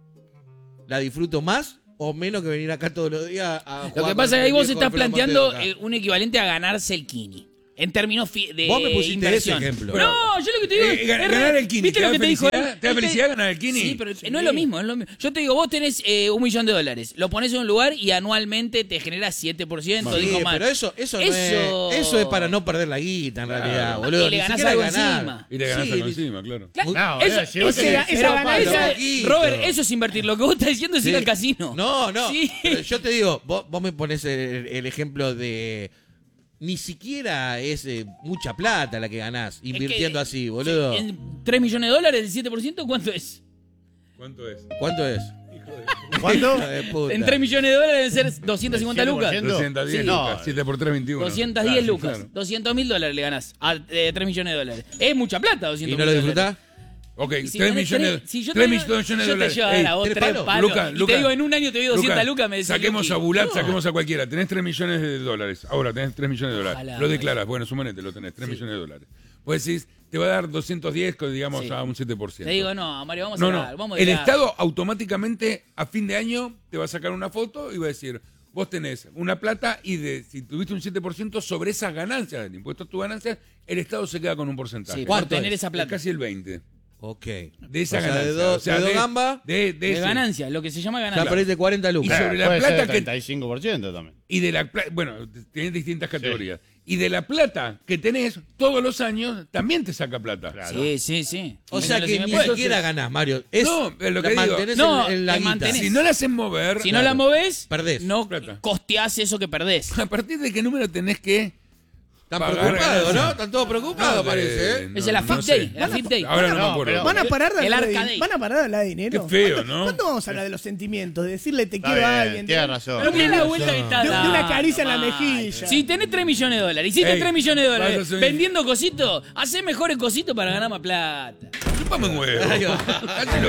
¿La disfruto más o menos que venir acá todos los días a Lo jugar que pasa con es que ahí el vos viejo estás del Fernando planteando Montero acá? eh, un equivalente a ganarse el Kini. En términos fi- de Vos me pusiste inversión. ese ejemplo. No, yo lo que te digo Eh, es... gan- es ganar re- el Kini, ¿Viste ¿te lo da que te dijo él? felicidad? ¿Te da Él te- felicidad ganar el Kini? Sí, pero no es lo mismo, no es lo mismo. Yo te digo, vos tenés eh, un millón de dólares, lo pones en un lugar y anualmente te genera siete por ciento. Sí, digo más. pero eso, eso, no Eso- es, eso es para no perder la guita, en realidad, boludo. Y le Ni ganás siquiera algo ganar. encima. Y te ganás Sí, algo ni- encima, claro. Claro, No, eso, eh, si vos ese- tenés esa pero ganancia- esa- poquito. Robert, eso es invertir. Lo que vos estás diciendo es ir Sí. al casino. No, no. Sí. Pero yo te digo, vos, vos me pones el, el ejemplo de. Ni siquiera es eh, mucha plata la que ganás Es que, invirtiendo así, boludo. En tres millones de dólares, el siete por ciento, ¿cuánto es? ¿Cuánto es? ¿Cuánto es? ¿Cuánto? Hijo de puta. En tres millones de dólares deben ser doscientas cincuenta lucas. ¿Siete por ciento? doscientos diez Sí. lucas. No. siete por tres, veintiuno. doscientos diez Claro, lucas. claro. doscientos mil dólares le ganás a eh, tres millones de dólares. Es mucha plata, doscientos ¿Y no lo mil disfrutás? dólares. Ok, Y si tres tenés millones, tres- si yo tres te- millones de yo te dólares. llevo a dar a vos ¿tres tres palos? palos. Luca, y Luca. te digo, en un año te doy doscientas Luca, lucas, me decís. Saquemos Luqui. a Bulat, No. saquemos a cualquiera. Tenés tres millones de dólares. Ahora tenés tres millones de dólares. Ojalá, lo declaras. Bueno, suponete, lo tenés. tres millones de dólares. Pues decís, te va a dar doscientos diez, con, digamos, Sí. a un siete por ciento. Te digo, no, Mario, vamos No, a no. dar, vamos a El dar. Estado automáticamente a fin de año te va a sacar una foto y va a decir, vos tenés una plata y de si tuviste un siete por ciento sobre esas ganancias, del impuesto a tus ganancias, el Estado se queda con un porcentaje. Sí, por ¿Cuánto tener es? esa Es plata. casi el veinte. Ok. De esa O sea, ganancia. de dos- O sea, de dos gambas, de, de De ese. ganancia, lo que se llama Ya ganancia. perdiste cuarenta Y lucas. sobre la Puede ser plata que treinta y cinco por ciento también. y de la plata, bueno, tenés distintas categorías. Y de la plata que tenés todos los años, también te saca plata. Claro. Sí, sí, sí. O sea Menos que si me ni puede. siquiera ganás, Mario. Es No, es lo que la digo. mantenés No, en, en la te guita. mantenés. Si no la haces mover, Si no la movés, Perdés. no Plata. costeás eso que perdés. a partir de qué número tenés que Están pagar preocupados, ganancias. ¿no? Están todos preocupados, No, parece, ¿eh? no, Es el no AFIP sé. Day, el AFIP Day. Ahora no, No, me acuerdo. pero- ¿Van a parar de El hablar de, Arcade. ¿Van a parar de hablar de dinero? Qué feo, ¿Cuándo- ¿no? ¿Cuándo vamos a hablar de los sentimientos? De decirle te Está quiero a bien, alguien. tiene de- razón. Pero mirá la vuelta que está De, de dando, una caricia en la Mario. mejilla. Si tenés tres millones de dólares, hiciste Ey, tres millones de vas a dólares subir. vendiendo cositos, hacé mejores cositos para ganar más plata. Chúpame un huevo. Cállalo.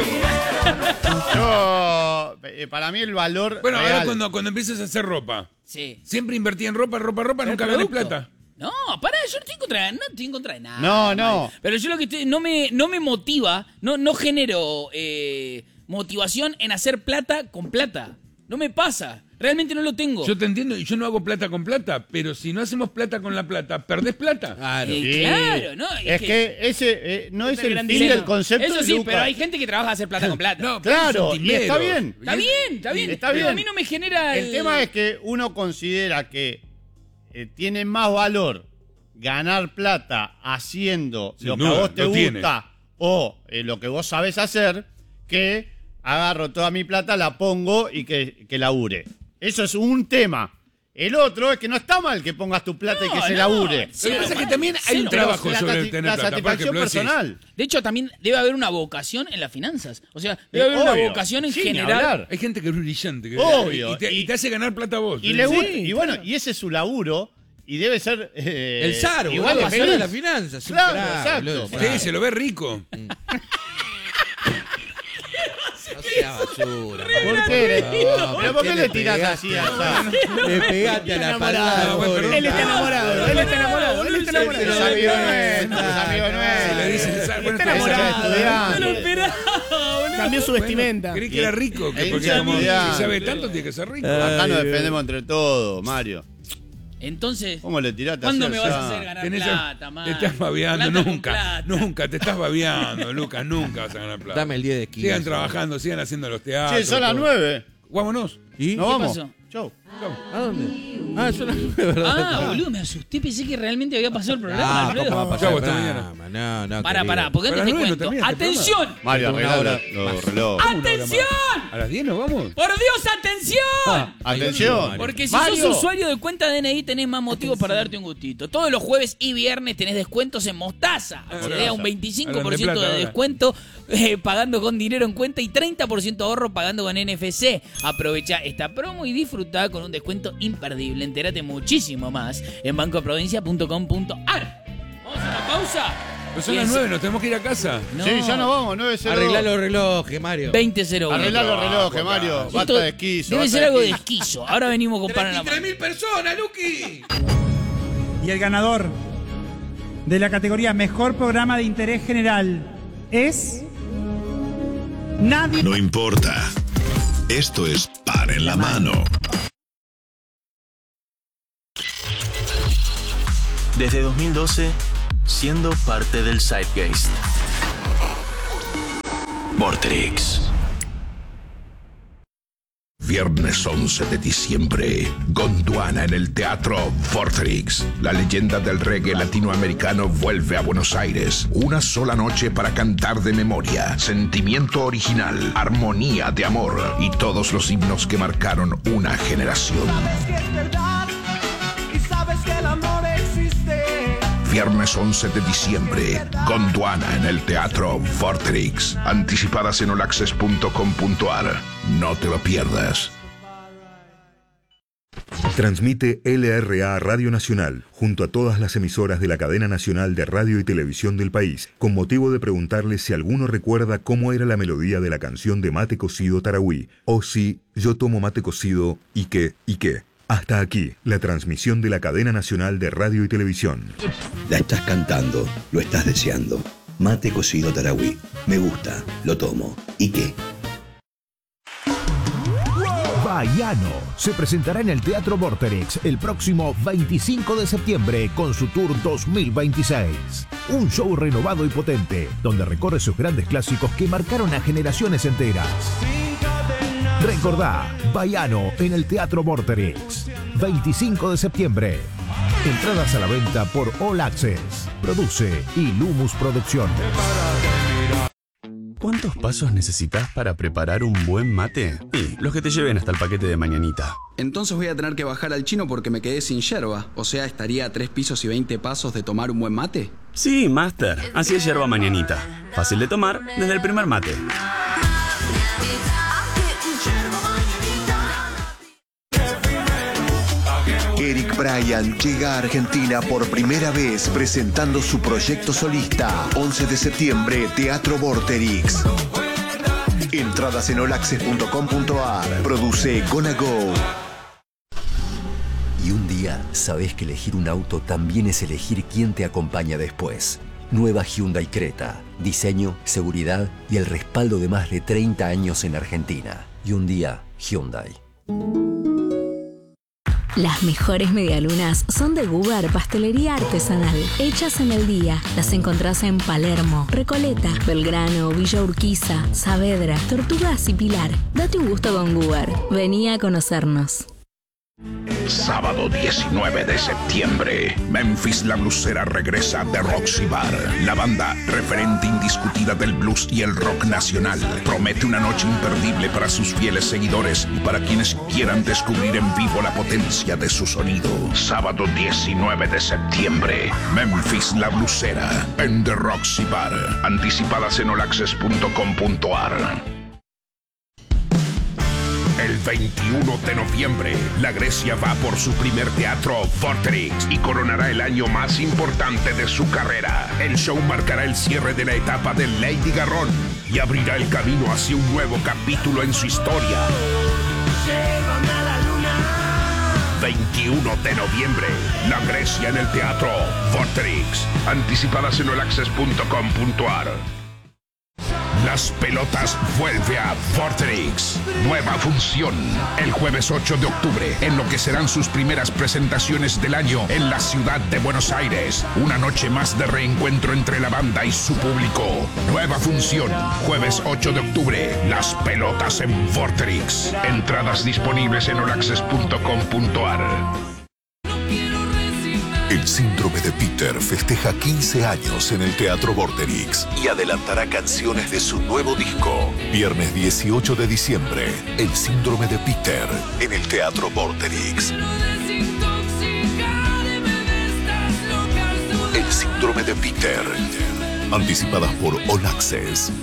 Yo, eh, para mí el valor Bueno, ahora real. cuando, cuando empieces a hacer ropa, Sí. siempre invertí en ropa, ropa, ropa, nunca gané producto. plata. No, pará, yo no estoy en contra, no estoy en contra de nada. No, no. Mario. Pero yo lo que estoy, no me, no me motiva, no, no genero eh, motivación en hacer plata con plata. No me pasa. Realmente no lo tengo. Yo te entiendo y yo no hago plata con plata, pero si no hacemos plata con la plata, ¿perdés plata? Claro. Eh, Sí. claro, ¿no? Es que ese eh, no es el el gran fin dilema. del concepto. Eso de sí, Luca. pero hay gente que trabaja a hacer plata con plata. No, pero Claro, son y timeros. está bien. Está bien, está bien. Está pero bien. a mí no me genera el... El tema es que uno considera que eh, tiene más valor ganar plata haciendo Sin lo que duda, a vos te lo gusta tiene. o eh, lo que vos sabés hacer que agarro toda mi plata, la pongo y que, que labure. Eso es un tema. El otro es que no está mal que pongas tu plata y que No, se no, labure. sí, Lo que pasa es que mal, también hay un cero. trabajo la, sobre sati- el tener la plata. Por satisfacción ejemplo, decís, personal. De hecho, también debe haber una vocación en las finanzas. O sea, debe Eh, haber una obvio. vocación en Sí, ni general. hablar. Hay gente que es brillante. Que, Obvio. Y te, y Y- te hace ganar plata a vos. Y, le Sí. gusta- y bueno, y ese es su laburo y debe ser eh, El zar, igual boludo, de el de feliz. la finanza. es un Claro, crack, exacto. boludo. Sí, se lo ve rico. No sea basura. ¿Por qué? No, ¿Pero por qué le tirás así al zar? Le pegaste a la palabra. No, bueno, pero- Él está enamorado, él está enamorado, él está Es amigo enamorado. nuestro, es amigo Se le nuestro. dice, "Sal, bueno, Está ese enamorado, es estudiante. No lo esperaba, boludo. Cambió su vestimenta. Creí que era rico, que Ahí porque ya como mirá. si sabe tanto tiene que ser rico. Acá nos defendemos entre todos, Mario. Entonces, ¿Cómo le tiraste ¿cuándo así me al vas a zar? hacer ganar Tenés- plata, te man? estás babeando, Plata con nunca, plata. nunca, te estás babeando, Lucas, nunca vas a ganar plata. Dame el diez de quince. Sigan trabajando, sigan haciendo los teatros. Che, son las todo. nueve. Vámonos. ¿Y? ¿Nos vamos? pasó? Chau. ¿A dónde? Ah, son las nueve, ¿verdad? Ah, boludo, me asusté. Pensé que realmente había pasado el programa. Ah, boludo. ¿cómo va a pasar Chau, el hasta programa? No, no, Pará, querido. pará, porque Pero antes a te las nueve no cuento. termina este ¡Atención! Mario, Una arregla hora los más. relojes. ¡Atención! ¿A las diez nos vamos? ¡Por Dios, atención! Atención. Porque si Mario. sos usuario de cuenta D N I tenés más motivos para darte un gustito. Todos los jueves y viernes tenés descuentos en Mostaza. Accedés a un veinticinco por ciento Hablan de plata de ahora. descuento eh, pagando con dinero en cuenta y treinta por ciento ahorro pagando con N F C. Aprovecha esta promo y disfrutá con un descuento imperdible. Entérate muchísimo más en bancoprovincia punto com punto ar. Vamos a una pausa. Pero son Y las en- nueve, nos tenemos que ir a casa. No. Sí, ya nos vamos, nueve cero. Arreglá los relojes, Mario. veinte cero uno. Arreglá los relojes, Mario. Esto Basta de esquizo. Debe basta ser de algo de esquizo. esquizo. Ahora venimos con Panamá. treinta y tres mil personas, Luqui! Y el ganador de la categoría Mejor Programa de Interés General es... Nadie... No importa. Esto es Par en la Mano. Desde dos mil doce, siendo parte del Zeitgeist. Vorterix. Viernes once de diciembre, Gondwana en el Teatro Vorterix. La leyenda del reggae latinoamericano vuelve a Buenos Aires. Una sola noche para cantar de memoria, sentimiento original, armonía de amor y todos los himnos que marcaron una generación. Viernes once de diciembre, Gondwana en el Teatro Vorterix. Anticipadas en all access punto com punto ar. No te lo pierdas. Transmite L R A Radio Nacional, junto a todas las emisoras de la cadena nacional de radio y televisión del país, con motivo de preguntarle si alguno recuerda cómo era la melodía de la canción de Mate Cocido Tarahui, o si yo tomo mate cocido y qué, y qué. Hasta aquí, la transmisión de la cadena nacional de radio y televisión. La estás cantando, lo estás deseando. Mate Cocido Tarahui. Me gusta, lo tomo. ¿Y qué? Baiano se presentará en el Teatro Vorterix el próximo veinticinco de septiembre con su Tour dos mil veintiséis. Un show renovado y potente, donde recorre sus grandes clásicos que marcaron a generaciones enteras. Recordá, Baiano en el Teatro Vorterix. veinticinco de septiembre. Entradas a la venta por All Access. Produce Ilumus Producción. ¿Cuántos pasos necesitas para preparar un buen mate? Y los que te lleven hasta el paquete de mañanita. Entonces voy a tener que bajar al chino porque me quedé sin yerba. O sea, estaría a tres pisos y veinte pasos de tomar un buen mate. Sí, Master. Así es yerba mañanita. Fácil de tomar desde el primer mate. Eric Bryan llega a Argentina por primera vez presentando su proyecto solista. once de septiembre, Teatro Vorterix. Entradas en all access punto com punto ar. Produce Gonna Go. Y un día sabés que elegir un auto también es elegir quién te acompaña después. Nueva Hyundai Creta. Diseño, seguridad y el respaldo de más de treinta años en Argentina. Y un día, Hyundai. Las mejores medialunas son de Gubar Pastelería Artesanal, hechas en el día. Las encontrás en Palermo, Recoleta, Belgrano, Villa Urquiza, Saavedra, Tortugas y Pilar. Date un gusto con Gubar. Vení a conocernos. Sábado diecinueve de septiembre, Memphis La Blusera regresa de Roxy Bar. La banda, referente indiscutida del blues y el rock nacional, promete una noche imperdible para sus fieles seguidores y para quienes quieran descubrir en vivo la potencia de su sonido. Sábado diecinueve de septiembre, Memphis La Blusera en The Roxy Bar. Anticipadas en all access punto com punto ar. El veintiuno de noviembre, la Grecia va por su primer teatro Vorterix y coronará el año más importante de su carrera. El show marcará el cierre de la etapa de Lady Garrón y abrirá el camino hacia un nuevo capítulo en su historia. veintiuno de noviembre, la Grecia en el teatro Vorterix. Anticipadas en all access punto com punto ar. Las Pelotas vuelve a Vorterix. Nueva función. El jueves ocho de octubre, en lo que serán sus primeras presentaciones del año en la ciudad de Buenos Aires. Una noche más de reencuentro entre la banda y su público. Nueva función. Jueves ocho de octubre. Las Pelotas en Vorterix. Entradas disponibles en all access punto com punto ar. El síndrome de Peter festeja quince años en el Teatro Vorterix y adelantará canciones de su nuevo disco. Viernes dieciocho de diciembre, El síndrome de Peter en el Teatro Vorterix. El síndrome de Peter. Anticipadas por All Access.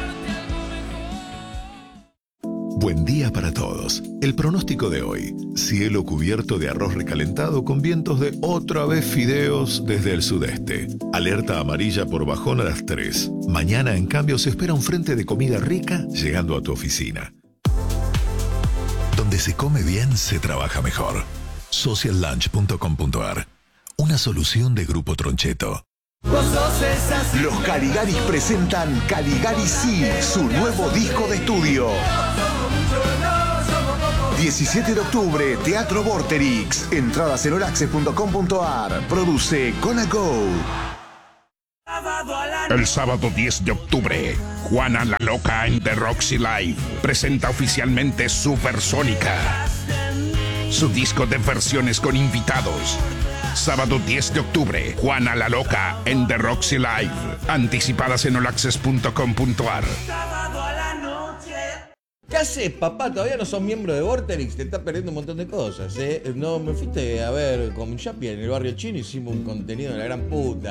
Buen día para todos. El pronóstico de hoy. Cielo cubierto de arroz recalentado con vientos de otra vez fideos desde el sudeste. Alerta amarilla por bajón a las tres. Mañana, en cambio, se espera un frente de comida rica llegando a tu oficina. Donde se come bien, se trabaja mejor. social lunch punto com punto a r. Una solución de Grupo Troncheto. Los Caligaris presentan Caligari Sí, su nuevo disco de estudio. diecisiete de octubre, Teatro Vorterix. Entradas en all access punto com punto a r. Produce Gonna Go. El sábado diez de octubre, Juana la Loca en The Roxy Live presenta oficialmente Supersónica, su disco de versiones con invitados. Sábado diez de octubre, Juana la Loca en The Roxy Live. Anticipadas en all access punto com punto a r. ¿Qué haces, papá? Todavía no sos miembro de Vorterix, te estás perdiendo un montón de cosas, ¿eh? No, me fuiste a ver con Chapi en el barrio chino, hicimos un contenido de la gran puta.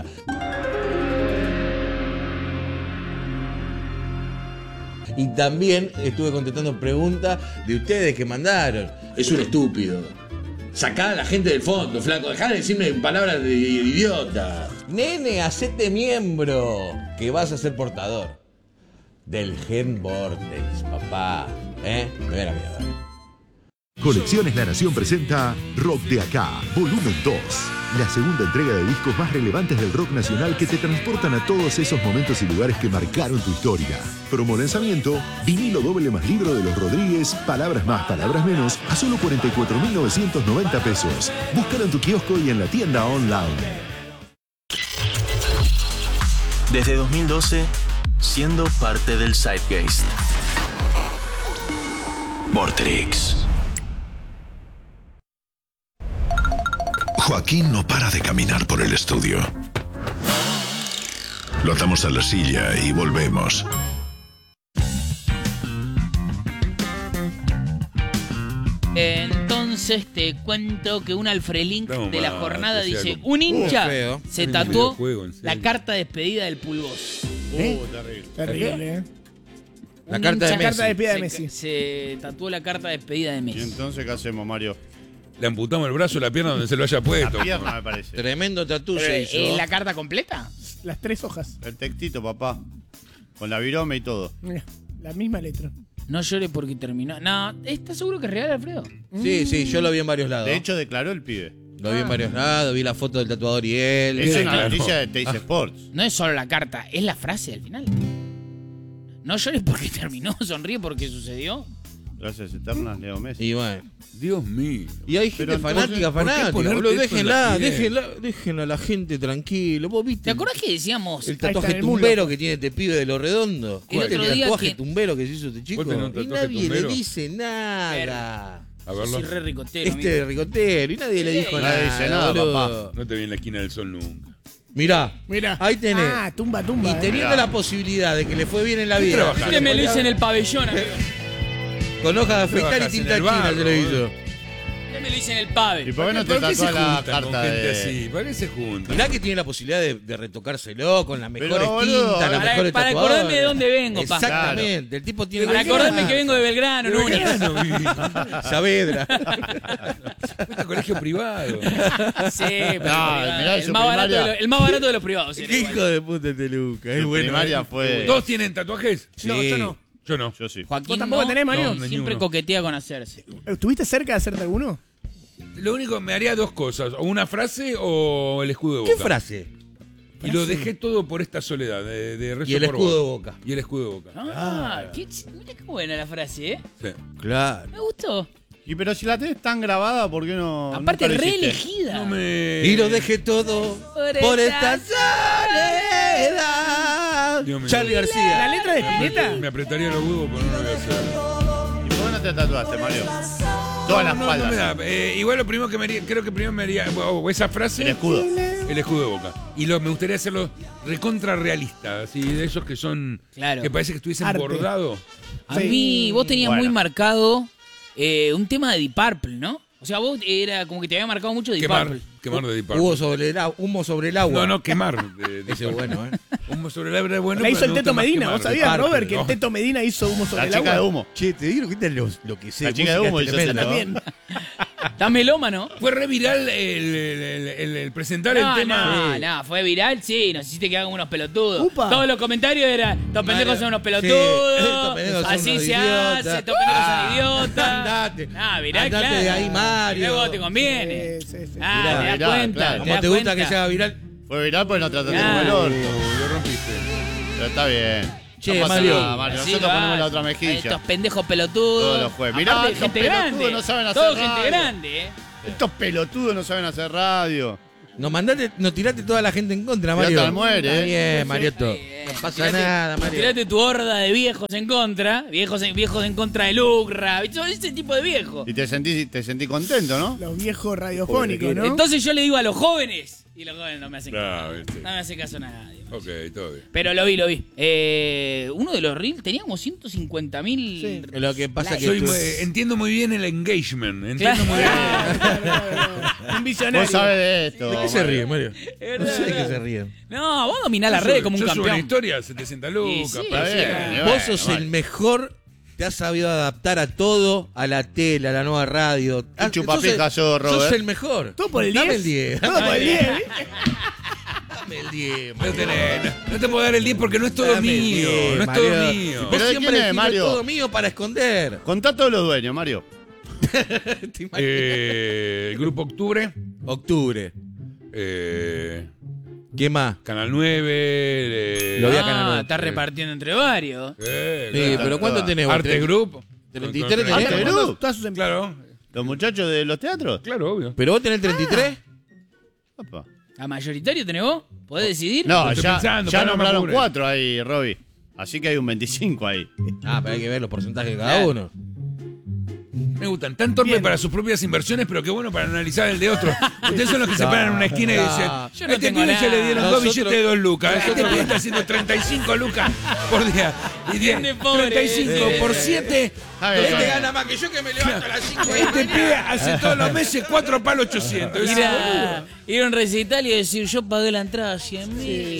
Y también estuve contestando preguntas de ustedes que mandaron. Es un estúpido. Sacá a la gente del fondo, flaco. Dejá de decirme palabras de idiota. Nene, hacete miembro, que vas a ser portador del Gen Vortex, papá. ¿Eh? Me voy a la mierda. Colecciones La Nación presenta Rock de Acá, volumen dos. La segunda entrega de discos más relevantes del rock nacional que te transportan a todos esos momentos y lugares que marcaron tu historia. Promo lanzamiento, vinilo doble más libro de los Rodríguez, palabras más, palabras menos, a solo cuarenta y cuatro mil novecientos noventa pesos. Búscalo en tu kiosco y en la tienda online. Desde dos mil doce, siendo parte del Zeitgeist. Vorterix. Joaquín no para de caminar por el estudio. Lo atamos a la silla y volvemos. Entonces te cuento que un Alfrelink No, de la ma, jornada que sea dice: como- un hincha Uh, feo. se Un tatuó videojuego, en serio. la carta de despedida del Pulgos. ¿Eh? Uh, terrible. Terrible, ¿eh? La Un carta de hincha- Messi. carta de despedida de se- Messi. Se tatuó la carta de despedida de ¿Y Messi. entonces qué hacemos, Mario? Le amputamos el brazo o la pierna donde se lo haya puesto. La pierna, me parece. Tremendo tatú Pero, se ¿eh, hizo. ¿la carta completa? Las tres hojas. El textito, papá. Con la virome y todo. Mira, la misma letra. No llore porque terminó. No, ¿estás seguro que es real, Alfredo? Sí, sí, yo lo vi en varios lados. De hecho, declaró el pibe. Lo vi en varios lados, vi la foto del tatuador y él. Esa es una claro. noticia de Teis Sports. No es solo la carta, es la frase al final. No llores porque terminó, sonríe porque sucedió. Gracias eternas, Leo Messi. Y bueno. Dios mío. Y hay Pero gente entonces, fanática, ¿por qué fanática. ponerte Boludo, esto en déjenla, la piel? déjenla, déjenla a la gente tranquilo. ¿Vos viste? ¿Te acordás que decíamos? El Ahí está, tatuaje en el muslo. tumbero que tiene este pibe de lo redondo. El ¿Viste otro el día tatuaje que- tumbero que se hizo este chico? ¿Vos tenés un Y tatuaje nadie tumbero? le dice nada. A Yo verlo. soy re ricotero. Este amigo. ricotero. Y nadie le Sí, dijo nadie nada. dice nada, boludo. papá. No te vi en la esquina del sol nunca. Mirá, Mira. ahí tenés. Ah, tumba, tumba. Y eh. teniendo Mirá. la posibilidad de que le fue bien en la ¿Qué vida. trabajás? Usted me lo hizo en el pabellón, amigo. Con hoja de afeitar y Trabajas en tinta el china barro, se lo hizo. boludo. Usted me lo hizo en el ¿Y pave. por qué no te ¿Por qué se tatuás la juntan con carta gente de...? así? ¿Para qué se juntan? Mirá que tiene la posibilidad de, de retocárselo con las Pero, mejores boludo, tintas, las para- mejores para tatuadores. acordarme de dónde vengo, pa. Exactamente. El tipo tiene... Para acordarme que vengo de Belgrano, De Núñez. Belgrano, vi. Saavedra. Fuiste a colegio privado. Sí, pero mirá, el, su más barato de primaria. los, el más barato de los privados. era Qué igual. hijo de puta este Luca. Es Su bueno. primaria ¿eh? fue... ¿Todos tienen tatuajes? No, yo no. Yo no. Yo sí. Joaquín ¿Vos tampoco no, tenés, Mario? No, ni siempre uno. coquetea con hacerse. ¿Estuviste cerca de hacerte alguno? Lo único, me haría dos cosas. O una frase o el escudo de ¿Qué Boca. frase? Y lo dejé todo por esta soledad. De, de rezo Y el por escudo de vos. Boca. Y el escudo de Boca. Ah, qué, ch- mirá qué buena la frase, ¿eh? Sí. Claro. Me gustó. Y pero si la tenés tan grabada, ¿por qué no...? Aparte, nunca lo hiciste? reelegida. No me... Y lo dejé todo Por por esta esta soledad. Dios mío. Charlie ¿La García. letra de Spinetta? Me apretaría los huevos, pero no lo voy a hacer. ¿Y por qué no te tatuaste, Mario? Toda la no, espalda. no me da. Eh, igual lo primero que me haría, creo que primero me haría, o esa frase. El escudo. El escudo de Boca. Y lo, me gustaría hacerlo recontra realista, así, de esos que son, Claro. que parece que estuviesen Arte. bordados. A mí, vos tenías Bueno. muy marcado eh, un tema de Deep Purple, ¿no? O sea, vos era como que te había marcado mucho Deep Quemar, Purple. quemar de Deep Purple. Hubo sobre el, au- humo sobre el agua. No, no, quemar. De, de Ese es bueno, ¿eh? Humo sobre el agua es bueno. La hizo pero el me Teto gusta más Medina. quemar. ¿Vos sabías, Parte, Robert, que no. el Teto Medina hizo humo sobre La el chica agua? de humo. Che, te digo que lo, lo que sé. La chica de música humo es hizo tremenda. ese También. Está melómano. Fue re viral el, el, el- el- el presentar No, el tema. no, no, fue viral, sí, nos hiciste que hagan unos pelotudos. Upa. Todos los comentarios eran, estos pendejos son unos Sí, pelotudos, estos pendejos son así unos se idiotas. hace, estos pendejos Ah, son idiotas. andate. Ah, viral, Andate claro. de ahí, Mario. Luego te conviene. Sí, sí, sí. Ah, Mirá, te das mirá, cuenta. claro. te ¿Cómo das te gusta cuenta. que sea viral? Fue viral porque no trataste Ah. como el orto. Lo rompiste. Pero está bien. Che, no pasa Mario. nada, Mario. Así Nosotros va. ponemos la otra mejilla. Estos pendejos pelotudos. Todos los jueves. Mirá, Aparte, estos gente pelotudos grande. no saben hacer Todo gente radio. grande, eh. Estos pelotudos no saben hacer radio. Nos mandaste, nos tiraste toda la gente en contra, Tirate Mario. al muere, Está eh. bien, Marioto. Está bien. No pasa Tirate- nada, Mario. Tirate tu horda de viejos en contra, viejos en, viejos en contra de Lucra, ¿viste? ese tipo de viejos. Y te sentí, te sentí contento, ¿no? Los viejos radiofónicos, ¿no? Entonces yo le digo a los jóvenes, y los jóvenes no me hacen caso. No, viste. No me hace caso a nadie. Ok, todo bien. Pero lo vi, lo vi. Eh, uno de los reels teníamos ciento cincuenta mil. Sí. Lo que pasa que Soy tú- muy- entiendo muy bien el engagement. Entiendo Claro. muy bien. Un visionario. Vos sabés de esto. ¿De qué se Mario. ríe, Mario? Es No sé de verdad. qué se ríen. No, vos dominás la Yo red subo- como un yo subo una campeón. historia, setecientas lucas. sí, para Está bien, hacer. eh, Vos bueno, sos vale. el mejor. Te has sabido adaptar a todo, a la tele, a la nueva radio. Ah, chupapija sos el- sos, Robert. Sos el mejor. Todo por el Dame diez. el diez. Todo por el diez. Dame el diez, No, Mario. tenés- no- no te puedo dar el diez porque no es todo Dame el mío. diez, No es Mario. todo Vos mío. Pero ¿de siempre quién es, decís, Mario? todo mío para esconder. Contá todos los dueños, Mario. ¿Te imaginas? Eh, el grupo Octubre. Octubre. eh, ¿Qué más? Canal nueve. eh, Lo vi a Ah, Canal nueve. está repartiendo entre varios. eh, Sí, claro. pero ¿cuánto tenés vos? Arte Group. treinta y Con- tres con- tenés. Arte con- Group. Todas sus em- Claro, ¿Los muchachos de los teatros? claro, obvio. ¿Pero vos tenés treinta y tres? Opa. ¿A mayoritario tenés vos? ¿Podés decidir? No, Lo estoy ya, pensando, ya para no me nombraron apures. cuatro ahí, Robbie. Así que hay un veinticinco ahí. Ah, pero hay que ver los porcentajes de cada Claro. uno. Me gustan. Tan torpe para sus propias inversiones, pero qué bueno para analizar el de otro. Ustedes son los que se paran en una esquina y dicen: Yo no este tengo pibe se le nada. dieron dos Nosotros- billetes de dos lucas. Este nosotros- pibe está haciendo treinta y cinco lucas por día. Y diez, Tiene pobre, treinta y cinco eh. por siete. A ver, Este Robbie. gana más que yo que me levanto a las cinco. Este pibe hace todos los meses cuatro palos ochocientos. Ir a, ir a un recital y decir, yo pagué la entrada cien mil.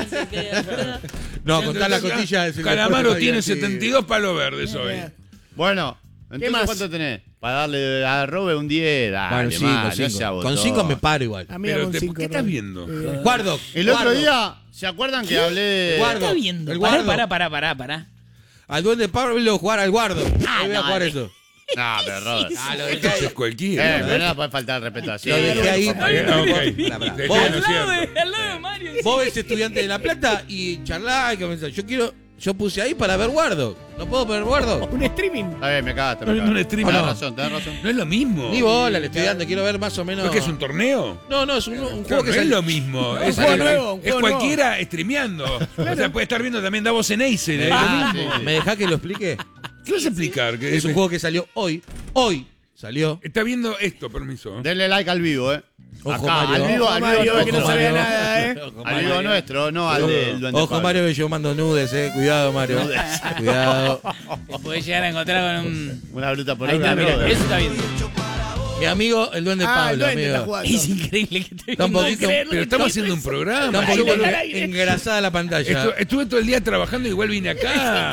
No, contá la cotilla del Calamaro tiene divertido. setenta y dos palos verdes hoy. Bueno, entonces más? ¿cuánto tenés? Para darle a Robe un diez. Dale, Bueno, cinco, Mario, cinco. sea Con botón. cinco me paro igual. A mí Pero con te- cinco, ¿qué estás Robert. viendo? Eh, Guardo. El otro guardo. día, ¿se acuerdan que hablé de... ¿Qué Guardo. está viendo? El Pará, guardo. pará, pará, pará, pará. Al duende Pablo jugar al guardo. Ah, Ahí voy a no, jugar eh. eso. No, pero Robert. Ah, lo Esto dejé ahí. es cualquiera. Eh, pero no puede faltar el respeto así. Lo dejé ahí. Eh, ok. Pará, pará. Dejé, Vos- no Al es lado, cierto. de, al lado de Mario. Vos ves estudiante de La Plata y charlá y comenzá. Yo quiero, yo puse ahí para ver guardo. ¿No puedo ver guardo? Un streaming. Está bien, me cagaste. No, Me no, cagaste. un stream, Tenés no. razón, tenés razón. No es lo mismo. Ni bola al estudiante, quiero ver más o menos. ¿No es que es un torneo? No, no, es un, un Claro, juego que no es sale. lo mismo. es juego es- nuevo, un es juego cualquiera streameando. O sea, puede estar viendo también Davos en Ace. Es lo Ah, mismo. sí, sí. ¿Me dejás que lo explique? ¿Qué vas a explicar? Que Es un juego que salió hoy. Hoy salió. Está viendo esto, permiso. Denle like al vivo, eh. Ojo, Acá, Mario. al vivo, Ojo, al vivo Mario, que nuestro. no sabía Mario. nada, ¿eh? Ojo, Al vivo Mario. nuestro, no al del Duende Ojo, Pablo. Mario, que yo mando nudes, eh. Cuidado, Mario. Cuidado. Te podés llegar a encontrar con un... Una bruta por Ahí una, está, mirá, Robert. eso está bien. Mi amigo, el duende Ah, el Pablo, duende está amigo. jugando. Es increíble que te Está un poquito. Pero estamos haciendo un programa. Está un yo, poquito boludo, engrasada la pantalla. estu- estuve todo el día trabajando y igual vine acá.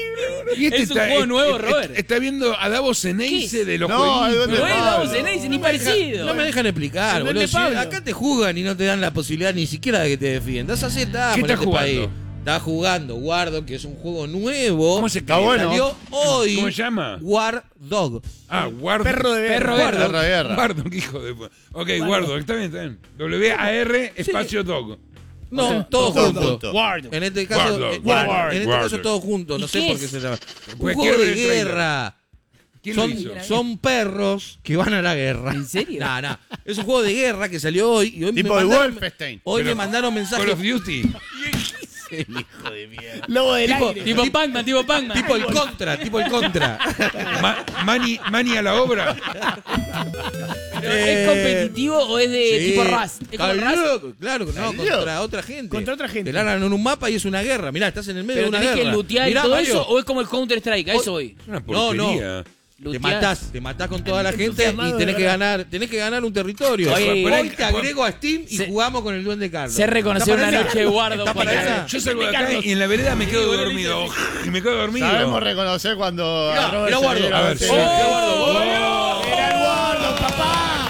Y Es un juego nuevo, Robert. Está viendo a Davos en Ace de los No, jueguitos. el Duende No es Pablo. Davos en Ace, ni parecido. No me dejan explicar, El boludo. duende Si Pablo. acá te jugan y no te dan la posibilidad ni siquiera de que te defiendas. Así está. ¿Qué con estás este jugando? país. Está jugando Guardo, que es un juego nuevo. ¿Cómo se Está escribe? bueno. Salió hoy. ¿Cómo se llama? War Dog. Ah, guardo. Perro de guerra. Perro Guardo. Perro de guerra. Guardo, qué hijo de... pu- Ok, guardo. Está bien, está bien. W A R espacio dog. No, todo todo junto. junto. Guardo. En este caso, Guardo, eh, guardo, en este guardo. caso todo junto. No ¿Y sé qué por es? qué se llama. Un Pues juego quiero de ver el trailer. guerra. ¿Quién Son, lo hizo? son perros que van a la guerra. ¿En serio? No, no. Es un juego de guerra que salió hoy. Y hoy Tipo me de mandaron, Wolfenstein. hoy Pero- me mandaron mensajes. Call of Duty. El hijo de mierda. Lobo del Tipo, aire. tipo Pac-Man, tipo Pac-Man. Tipo el contra, tipo el contra. Ma- mani, mani a la obra. Pero, ¿es competitivo o es de Sí. tipo Rust? ¿Es como Claro, Rust? claro, no, contra otra gente. Contra otra gente. Te largan en un mapa y es una guerra. Mirá, estás en el medio ¿Pero de una tenés guerra. que lootear y Mirá, todo Mario, eso o es como el Counter-Strike? A eso voy. Una No, no. porquería. Te Looteás. matás, te matás con toda la gente Entusiasmado, y tenés de que verdad. ganar, tenés que ganar un territorio. Oye, Hoy por- te agrego a Steam y Se- jugamos con el Duende Carlos. Sé reconocer ¿Está una para noche de esa? guardo ¿Está para para- esa? Yo salgo de acá y en la vereda me quedo dormido. Y me quedo dormido. Sabemos reconocer cuando Mirá, a Robert mirá, se guardo. le dieron A ver, los sí. tenis. ¡Oh! Era el Gordo, papá.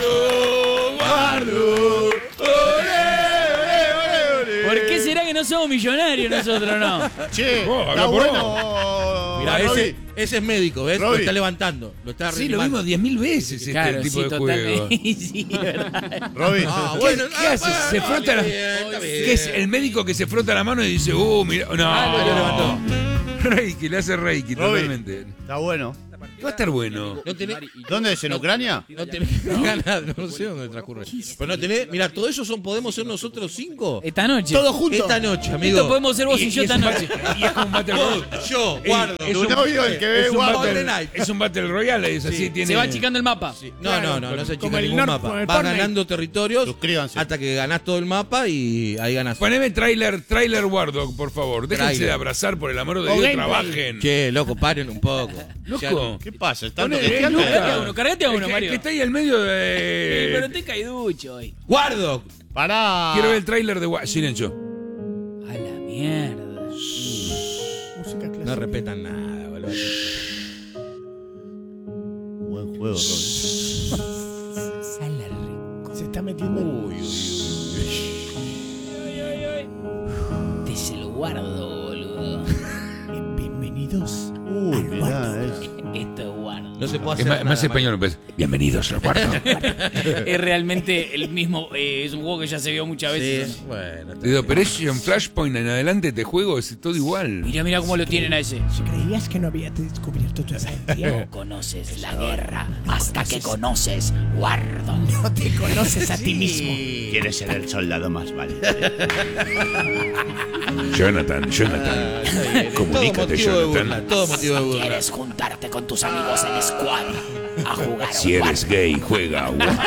¿Por qué será que no somos millonarios nosotros, no? Che, Oh, está habla por bueno. Mirá, Robbie. ese, ese es médico, ¿ves? Lo Robbie. está levantando, lo está Sí, lo reanimando. vimos diez mil veces este Claro, tipo sí, de juego. totalmente. Sí, es verdad. Robin, Ah, ¿Qué, bueno, qué ah, hace? bueno, Se está frota la... bien, está bien. ¿Qué es el médico que se frota la mano y dice, uh, mira, no. Ah, lo levantó. Reiki, le hace Reiki, Robin. totalmente. está bueno. Va a estar bueno. No tenés, ¿Dónde es? ¿En Ucrania? no tenés ganas, no sé dónde transcurre. Pero no tenés, mira, todo eso son, podemos ser nosotros cinco. Esta noche. Todos juntos. Esta noche, amigo. Esto podemos ser vos y, yo es esta un noche. battle- y es como un Battle Vos, Royale. yo, guardo. Es Tu un- novio, el que ve es un guardo. battle, Night. es un Battle Royale, es así, tiene... Se va achicando el mapa. No, no, no, no se como chica el ningún Nord- mapa. como el Vas Fortnite. ganando territorios Suscríbanse. hasta que ganás todo el mapa y ahí ganás. Poneme trailer, trailer Wardog, por favor. Déjense Trailer. de abrazar, por el amor de O Dios, gameplay. trabajen. Che, loco, paren un poco. Loco. ¿Qué pasa? ¿Están Poné, toqueteando? Luca. Cargate a uno, cargate a Es uno, que- Mario. que está ahí al medio Sí, pero de... te caiducho hoy. Guardo. Pará. Quiero ver el trailer de... Wa- Silencio. A la mierda. Música clásica. No respetan nada, boludo. Buen juego, Robin. Se está metiendo en... Te se lo guardo, boludo. Bienvenidos. Uy, mirá, es. Esto es guardo. No se puede Es hacer más, nada, más español, pues. Bienvenidos al cuarto. Es realmente el mismo. eh, es un juego que ya se vio muchas veces. Sí, bueno. está De bien. Operation Flashpoint en adelante te juego, es todo igual. Mira, mira cómo lo tienen a ese. Creías que no había descubierto tu esencia. No conoces la guerra hasta que conoces guardo. No te conoces a ti mismo. Quieres ser el soldado más valiente. Jonathan, Jonathan. Todo Comunícate, motivo de burla, Jonathan. todo motivo de burla. ¿Quieres juntarte con tus amigos en squad a jugar Si a eres gay, juega Wardog.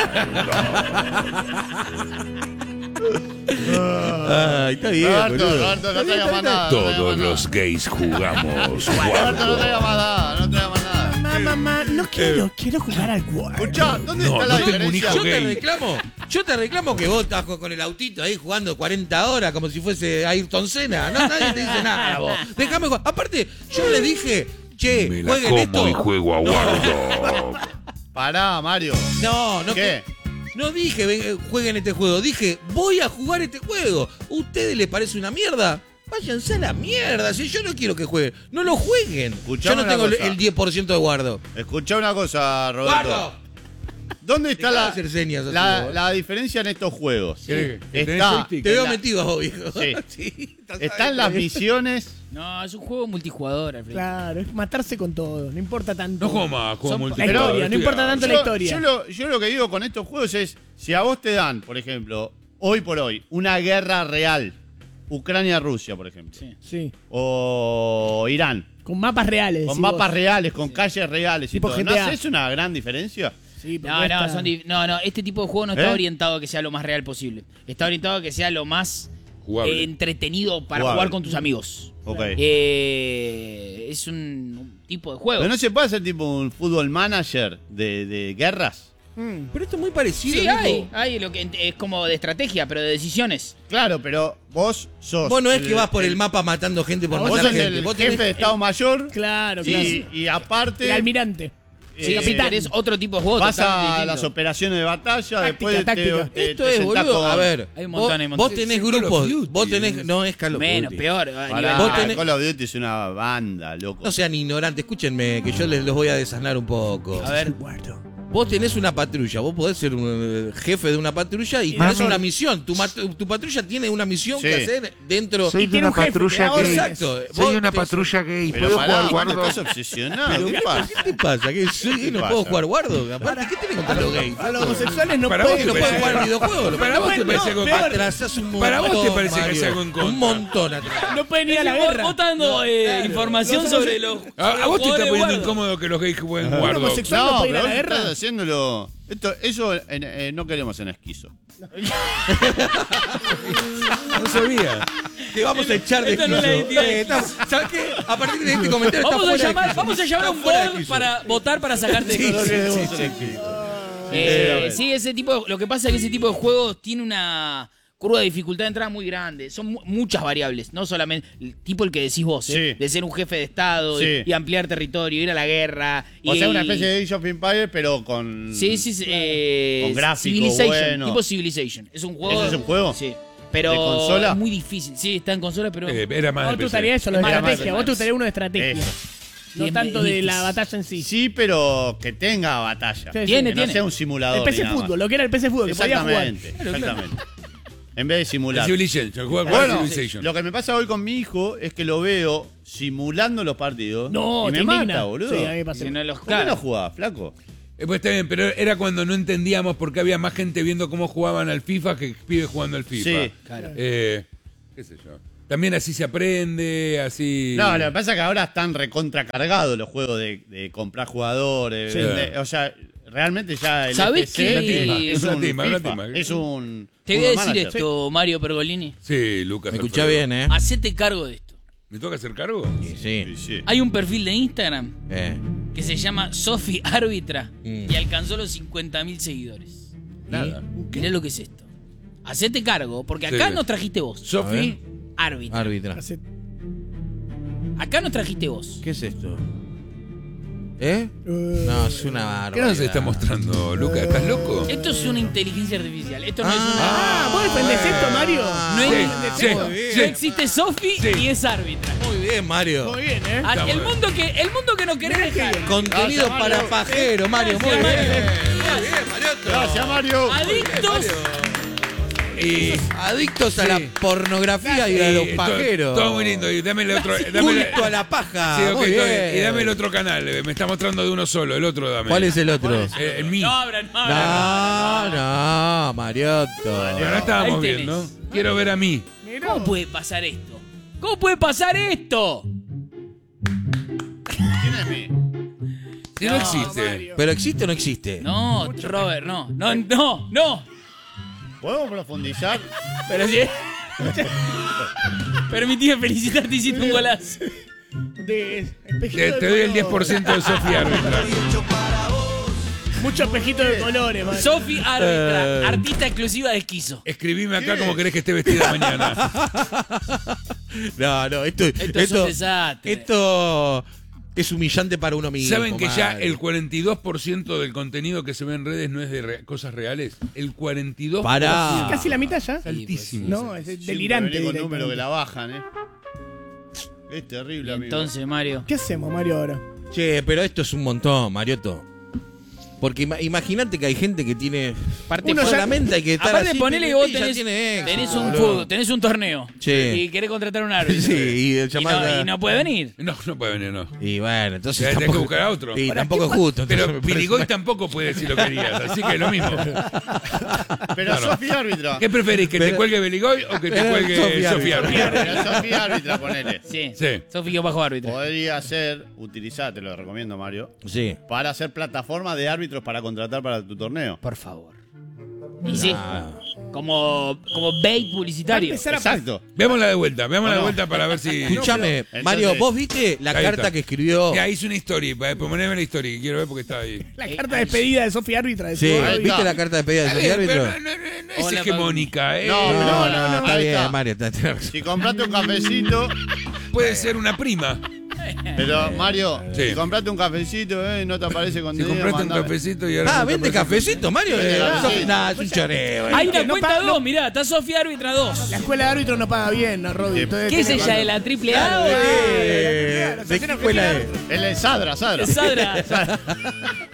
Ay, está bien, Roberto, boludo. Roberto, no traigas más nada. no traigas Todos más nada. los gays jugamos Roberto, no Wardog. traigas más nada. No traigas más nada. Mamá, mamá, no quiero, quiero jugar al War. Escuchá, ¿dónde No, está la no tengo un diferencia? hijo Yo te gay. reclamo, yo te reclamo que vos estás con el autito ahí jugando cuarenta horas como si fuese Ayrton Senna. No, nadie te dice nada, vos. Déjame jugar. Aparte, yo le dije, che, Me la jueguen como esto. y juego a Wardog. Pará, Mario. No, no. ¿Qué? No dije ven, eh, jueguen este juego, dije voy a jugar este juego. ¿Ustedes les parece una mierda? Váyanse a la mierda, si yo no quiero que jueguen, no lo jueguen. Escuchame yo no una tengo el- cosa. el diez por ciento de guardo. Escuchá una cosa, Roberto. ¡Guardo! ¿Dónde está Dejá de la, hacer señas así, la, vos. la diferencia en estos juegos? ¿Qué? ¿Que tenés Está, joystick? Te veo la- metido vos, viejo. Sí. Sí, estás Están ahí. las misiones. No, es un juego multijugador, Alfredo. Claro, es matarse con todo, no importa tanto. No juego más, juego Son- multijugador. la historia, no estoy- importa tanto la Yo, historia. yo lo, yo lo que digo con estos juegos es, si a vos te dan, por ejemplo, hoy por hoy, una guerra real, Ucrania-Rusia, por ejemplo, Sí. Sí, o Irán, con mapas reales. con decís mapas vos. reales, con calles reales y Tipo todo, G ¿no T A. haces una gran diferencia? Sí, pero No, cuesta- no, son di- no, no, este tipo de juego no está ¿Eh? orientado a que sea lo más real posible. Está orientado a que sea lo más Jugable. eh, entretenido para Jugable. jugar con tus amigos. Ok. Eh, es un, un tipo de juego. Pero no se puede hacer tipo un fútbol manager de, de guerras. Mm. Pero esto es muy parecido. Sí, viejo. hay, hay lo que es como de estrategia, pero de decisiones. Claro, pero vos sos. Vos no es que vas por el mapa matando gente por Vos matar sos gente. el Vos jefe tenés- de Estado Mayor. Claro, claro. Y, y aparte. El almirante. Sí, eh, si querés otro tipo de juego. vas totalmente a distinto. las operaciones de batalla, Táctica, después te- táctica. te, Esto te es, sentás boludo. con- A ver, Hay un vos, montón, hay un vos montón. tenés Sí, Call of grupos. Duty. Vos tenés. No es Call of Menos, Duty. peor. a Pará, nivel- Vos tenés- Call of Duty es una banda, loco. No sean ignorantes, escúchenme, que yo les los voy a desanar un poco. A ver. Guardo. Vos tenés una patrulla, vos podés ser un eh, jefe de una patrulla y Y tenés no- una misión. Tu, mat- tu patrulla tiene una misión Sí. que hacer dentro. Y Soy de tiene una un jefe, patrulla te da gay. Exacto. Soy Vos una te- patrulla gay. Pero ¿Puedo pará, jugar ¿vos guardo? estás obsesionado? Pero, ¿Qué ¿qué, pasa? ¿Qué te pasa? ¿Que soy gay? ¿Qué ¿No pasa? puedo jugar guardo? Aparte, ¿qué tenés contra los gays? A los homosexuales no Para vos pueden. ¿No te pueden parece- jugar videojuegos? Para vos te No, parece algo peor. Atrasás un montón. Para vos te parece que Mario. es algo en contra. Un montón atrás. No pueden ir a la Vos- guerra. Vos estás dando eh, información Los sobre homose- los. A, a vos te está jugadores poniendo guardo. incómodo que los gays jueguen Un guardo. homosexual no No, puede ir pero a la vos guerra. estás haciéndolo. Esto, eso en- eh, no queremos en esquizo. No sabía. Te vamos a echar de Esta no es la esquizo. identidad de Eh, estamos- ¿Sabes qué? A partir de este comentario Vamos está a, fuera de llamar, esquizo. vamos a llamar a un Está fuera de board esquizo. para votar para sacarte Sí, de sí, esquizo. sí, sí. Eh, sí, ese tipo, lo que pasa es que ese tipo de juegos tiene una curva de dificultad de entrada muy grande. Son mu- muchas variables, no solamente el tipo el que decís vos, ¿eh? Sí. De ser un jefe de estado Sí. y, y ampliar territorio, ir a la guerra. O y, sea, una especie de Age of Empires, pero con. Sí, sí, sí, eh, Con gráfico Civilization, bueno. tipo Civilization. Es un juego. ¿Ese es un juego? Sí. Pero ¿De consola? es muy difícil. Sí, está en consola, pero. Eh, era más Vos de te P C. gustaría eso, lo de Más estrategia. de Vos te P C. gustaría uno de estrategia. Eso. No Sí, tanto es de la difícil. batalla en sí. Sí, pero que tenga batalla. Sí, sí. Tiene, que tiene. no sea un simulador. El P C ni nada más. Fútbol, lo que era el P C Fútbol, que podía jugar. Exactamente. Exactamente. En vez de simular. Civilization, juega con Bueno, Civilization. lo que me pasa hoy con mi hijo es que lo veo simulando los partidos. No, y te me mata, indigna. boludo. Sí, a mí me pasa. Si no los- ¿Por qué claro. no jugás, flaco? Eh, pues está bien, pero era cuando no entendíamos por qué había más gente viendo cómo jugaban al FIFA que pibes jugando al FIFA. Sí, claro. Eh, qué sé yo. También así se aprende, así... No, lo que pasa es que ahora están recontracargados los juegos de, de comprar jugadores. Sí. de- o sea, realmente ya el ¿Sabés F C qué? es, Es una un timba, una FIFA, timba. es un Te voy a Football decir Manager. esto, Mario Pergolini. Sí, Lucas. Me escuchá Alfredo. bien, ¿eh? Hacete cargo de esto. ¿Me toca hacer cargo? Sí. Sí, sí. Hay un perfil de Instagram Eh. que se llama Sofi Árbitra Mm. y alcanzó los cincuenta mil seguidores. Nada. Mirá lo que es esto. Hacete cargo, porque acá Sí. nos trajiste vos. Sofi, Árbitra. Árbitra. Hace- Acá nos trajiste vos. ¿Qué es esto? ¿Eh? Eh, No, es una barbaridad. ¿qué nos está mostrando, Lucas? ¿Estás loco? Esto es una inteligencia artificial. Esto no es una. Ah, ¿vos defendés esto, Mario? No, Sí, es- sí, no sí. existe Sofi Sí. y es árbitra. Muy bien, Mario. Muy bien, ¿eh? Ah, Está el bueno. mundo que el mundo que no querés dejar. Contenido Gracias, para Mario. pajero, Mario. Muy Gracias, bien. Mario. Muy bien, Marioto. Gracias, Mario. Adictos. Y, Adictos a Sí. la pornografía y a los y pajeros. Todo, todo muy lindo. Y dame el otro. Dame Culto a la paja. Sí, ok, Muy todo bien. bien. Y dame el otro canal. eh, Me está mostrando de uno solo. El otro dame. ¿Cuál es el otro? Eh, el mío. No abran, no abran. No, no, Marioto. Y ahora estábamos Ahí tenés. viendo. Quiero ver a mí. ¿Cómo puede pasar esto? ¿Cómo puede pasar esto? ¿Quién es mi? Si no, existe. ¿Pero existe o no existe? No, Robert, no. No, no, no. ¿Podemos profundizar? Pero sí. Permitime felicitarte, hiciste un golazo. De espejito Te, de te doy el diez color. por ciento de Sofía Árbitra. Mucho espejito de colores, Mario. Sofi Árbitra, Eh. artista exclusiva de Esquizo. Escribime acá como querés que esté vestida mañana. No, no, esto, Esto es un desastre. Esto es humillante para uno mismo. ¿Saben que ya Mario. el cuarenta y dos por ciento del contenido que se ve en redes no es de re- cosas reales? El cuarenta y dos por ciento. Pará. Casi la mitad ya. Altísimo. No, es Siempre delirante. venís con números que directamente. la bajan, ¿eh? Es terrible, amigo. Entonces, Mario. ¿Qué hacemos, Mario, ahora? Che, pero esto es un montón, Marioto. Porque ima- imagínate que hay gente que tiene. Aparte, Uno ya- solamente hay que estar Aparte, así, ponele que y vos ya tenés, tiene éxito, tenés un boludo. fútbol, tenés un torneo. Sí. Y querés contratar a un árbitro. Sí, y el Y llamar no, y no puede venir. No, no puede venir, no. Y bueno, entonces. Tenés que tampoco, buscar a otro. Y ¿Para tampoco es justo. entonces Pero me parece Pirigoy mal. tampoco puede decir lo que querías, así que lo mismo. Pero Claro. Sofía árbitra. ¿Qué preferís, que te Pero- cuelgue Beligoy o que te Pero cuelgue Sofía Sofía Árbitra. Árbitra? Pero Sofía árbitra, ponele. Sí. Sí. Sofi que bajo árbitro. Podría ser, utilizar, te lo recomiendo, Mario, Sí. para hacer plataforma de árbitros para contratar para tu torneo. Por favor. Y sí. Como, como bait publicitario. Empezar a- Exacto. Veámosla de vuelta, veámosla de No, no. vuelta para ver si... Escúchame, Entonces- Mario, ¿vos viste la Ahí carta está. que escribió? Ya hice una story, pa- poneme la story, que quiero ver porque está ahí. La carta de despedida de Sofía Árbitra. Sí, decía, Ahí ¿viste está. la carta de pedida de Está Sofía bien, pero Árbitro? no, no, no, no es Hola, hegemónica, ¿eh? No, No, no, no, no, está ahí bien, está. Mario. está- tenés razón. Si compraste un cafecito, Puede ser una prima. pero Mario, Sí. si compraste un cafecito, eh, no te aparece con Si compraste un cafecito y ahora... Ah, no te vende aparece- cafecito, Mario. Vende Eh, cafecito. Nah, es un choreo. eh. Hay una que no cuenta paga- dos, no- mirá, está Sofía Árbitra dos. La escuela de árbitros no paga bien, ¿no, Robbie? Entonces ¿Qué es tiene ella, que- de la triple A o de Eh, ¿De qué escuela es? Él es Sadra, Sadra. Sadra?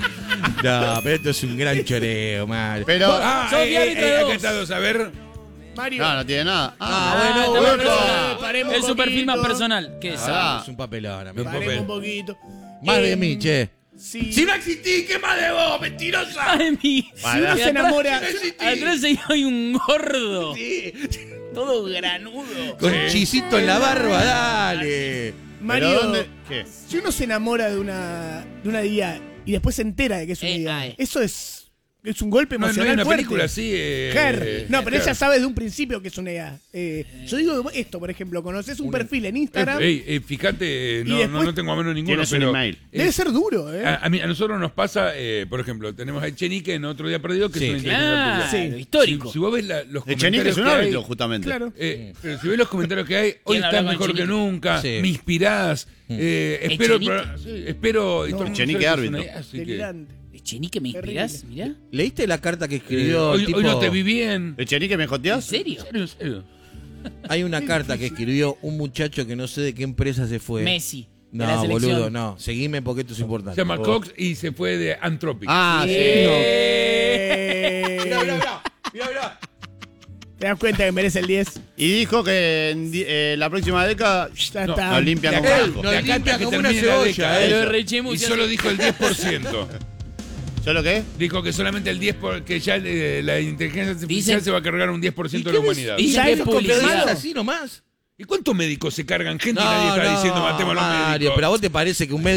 No, pero esto es un gran choreo, Mario. Pero. Ah, Sos eh, eh, árbitro de eh, dos. acá está dos, a ver. Mario. No, no tiene nada. Ah, bueno, está bueno. bien, Eh, paremos Es un su perfil más poquito. personal. ¿Qué es? Ah. Es un papelón, amigo. Un Paremos papel. un poquito. Más de Eh, mí, che. Si, Si no existí, ¿qué más de vos, mentirosa? Ay, mi. si uno Y se atrás- enamora. Atrás hay un gordo. Todo granudo. Con chisito en la barba, dale. Mario, ¿Pero dónde? ¿Qué? si uno se enamora de una, de una I A y después se entera de que es una Eh, I A, ay. eso es, es un golpe No, no emocional hay una fuerte. película así. Eh, Her. No, pero Her. ella sabe desde un principio que es una I A. Eh, yo digo esto, por ejemplo, conoces un perfil en Instagram. Eh, ey, eh, fíjate, eh, no, después no, no tengo a menos ninguno, Tienes un pero. email. eh, Debe ser duro, ¿eh? A, a mí, a nosotros nos pasa, eh, por ejemplo, tenemos a Echenique en Otro Día Perdido, que Sí. es una inteligencia Claro, artificial. Sí. histórico. Si, si vos ves la- los Echenique comentarios es un que hay, árbitro, justamente. Claro. eh, pero si ves los comentarios que hay, hoy ¿Quién estás hablaba mejor con que Echenique? nunca, Sí. me inspirás, eh, espero, Echenique. pero- sí, espero, y todo el mundo Echenique sabe que es una árbitro. I A, así que- Delirante. Chenique, ¿me inspirás? Mirá. ¿Leíste la carta que eh, escribió el hoy, tipo? hoy no te vi bien. ¿Echenique me ¿En joteás? serio? ¿En serio? ¿En serio? Hay una carta que escribió un muchacho que no sé de qué empresa se fue. Messi. de la No, selección. boludo, no. Seguime porque esto es importante. Se llama Cox y se fue de Anthropic. Ah, sí. Eh, Mirá, mirá, mirá. Mirá, mirá. ¿Te das cuenta que merece el diez? Y dijo que en di- eh, la próxima década Ya No, está. nos limpian de como acá- carajo. de acá limpia hasta que como una termine la cebolla, década, eh. eso. Lo rechemos Y y se solo hace- dijo el diez por ciento. ¿Yo lo qué? Dijo que solamente el diez por que ya eh, la inteligencia artificial Dicen- se va a cargar un diez por ciento ¿Y de la qué ves? humanidad. Y- Dicen que es ¿Sabes publicidad. lo así nomás? ¿Y cuántos médicos se cargan gente y nadie está diciendo matemos a los Mario, médicos? pero a vos te parece que un médico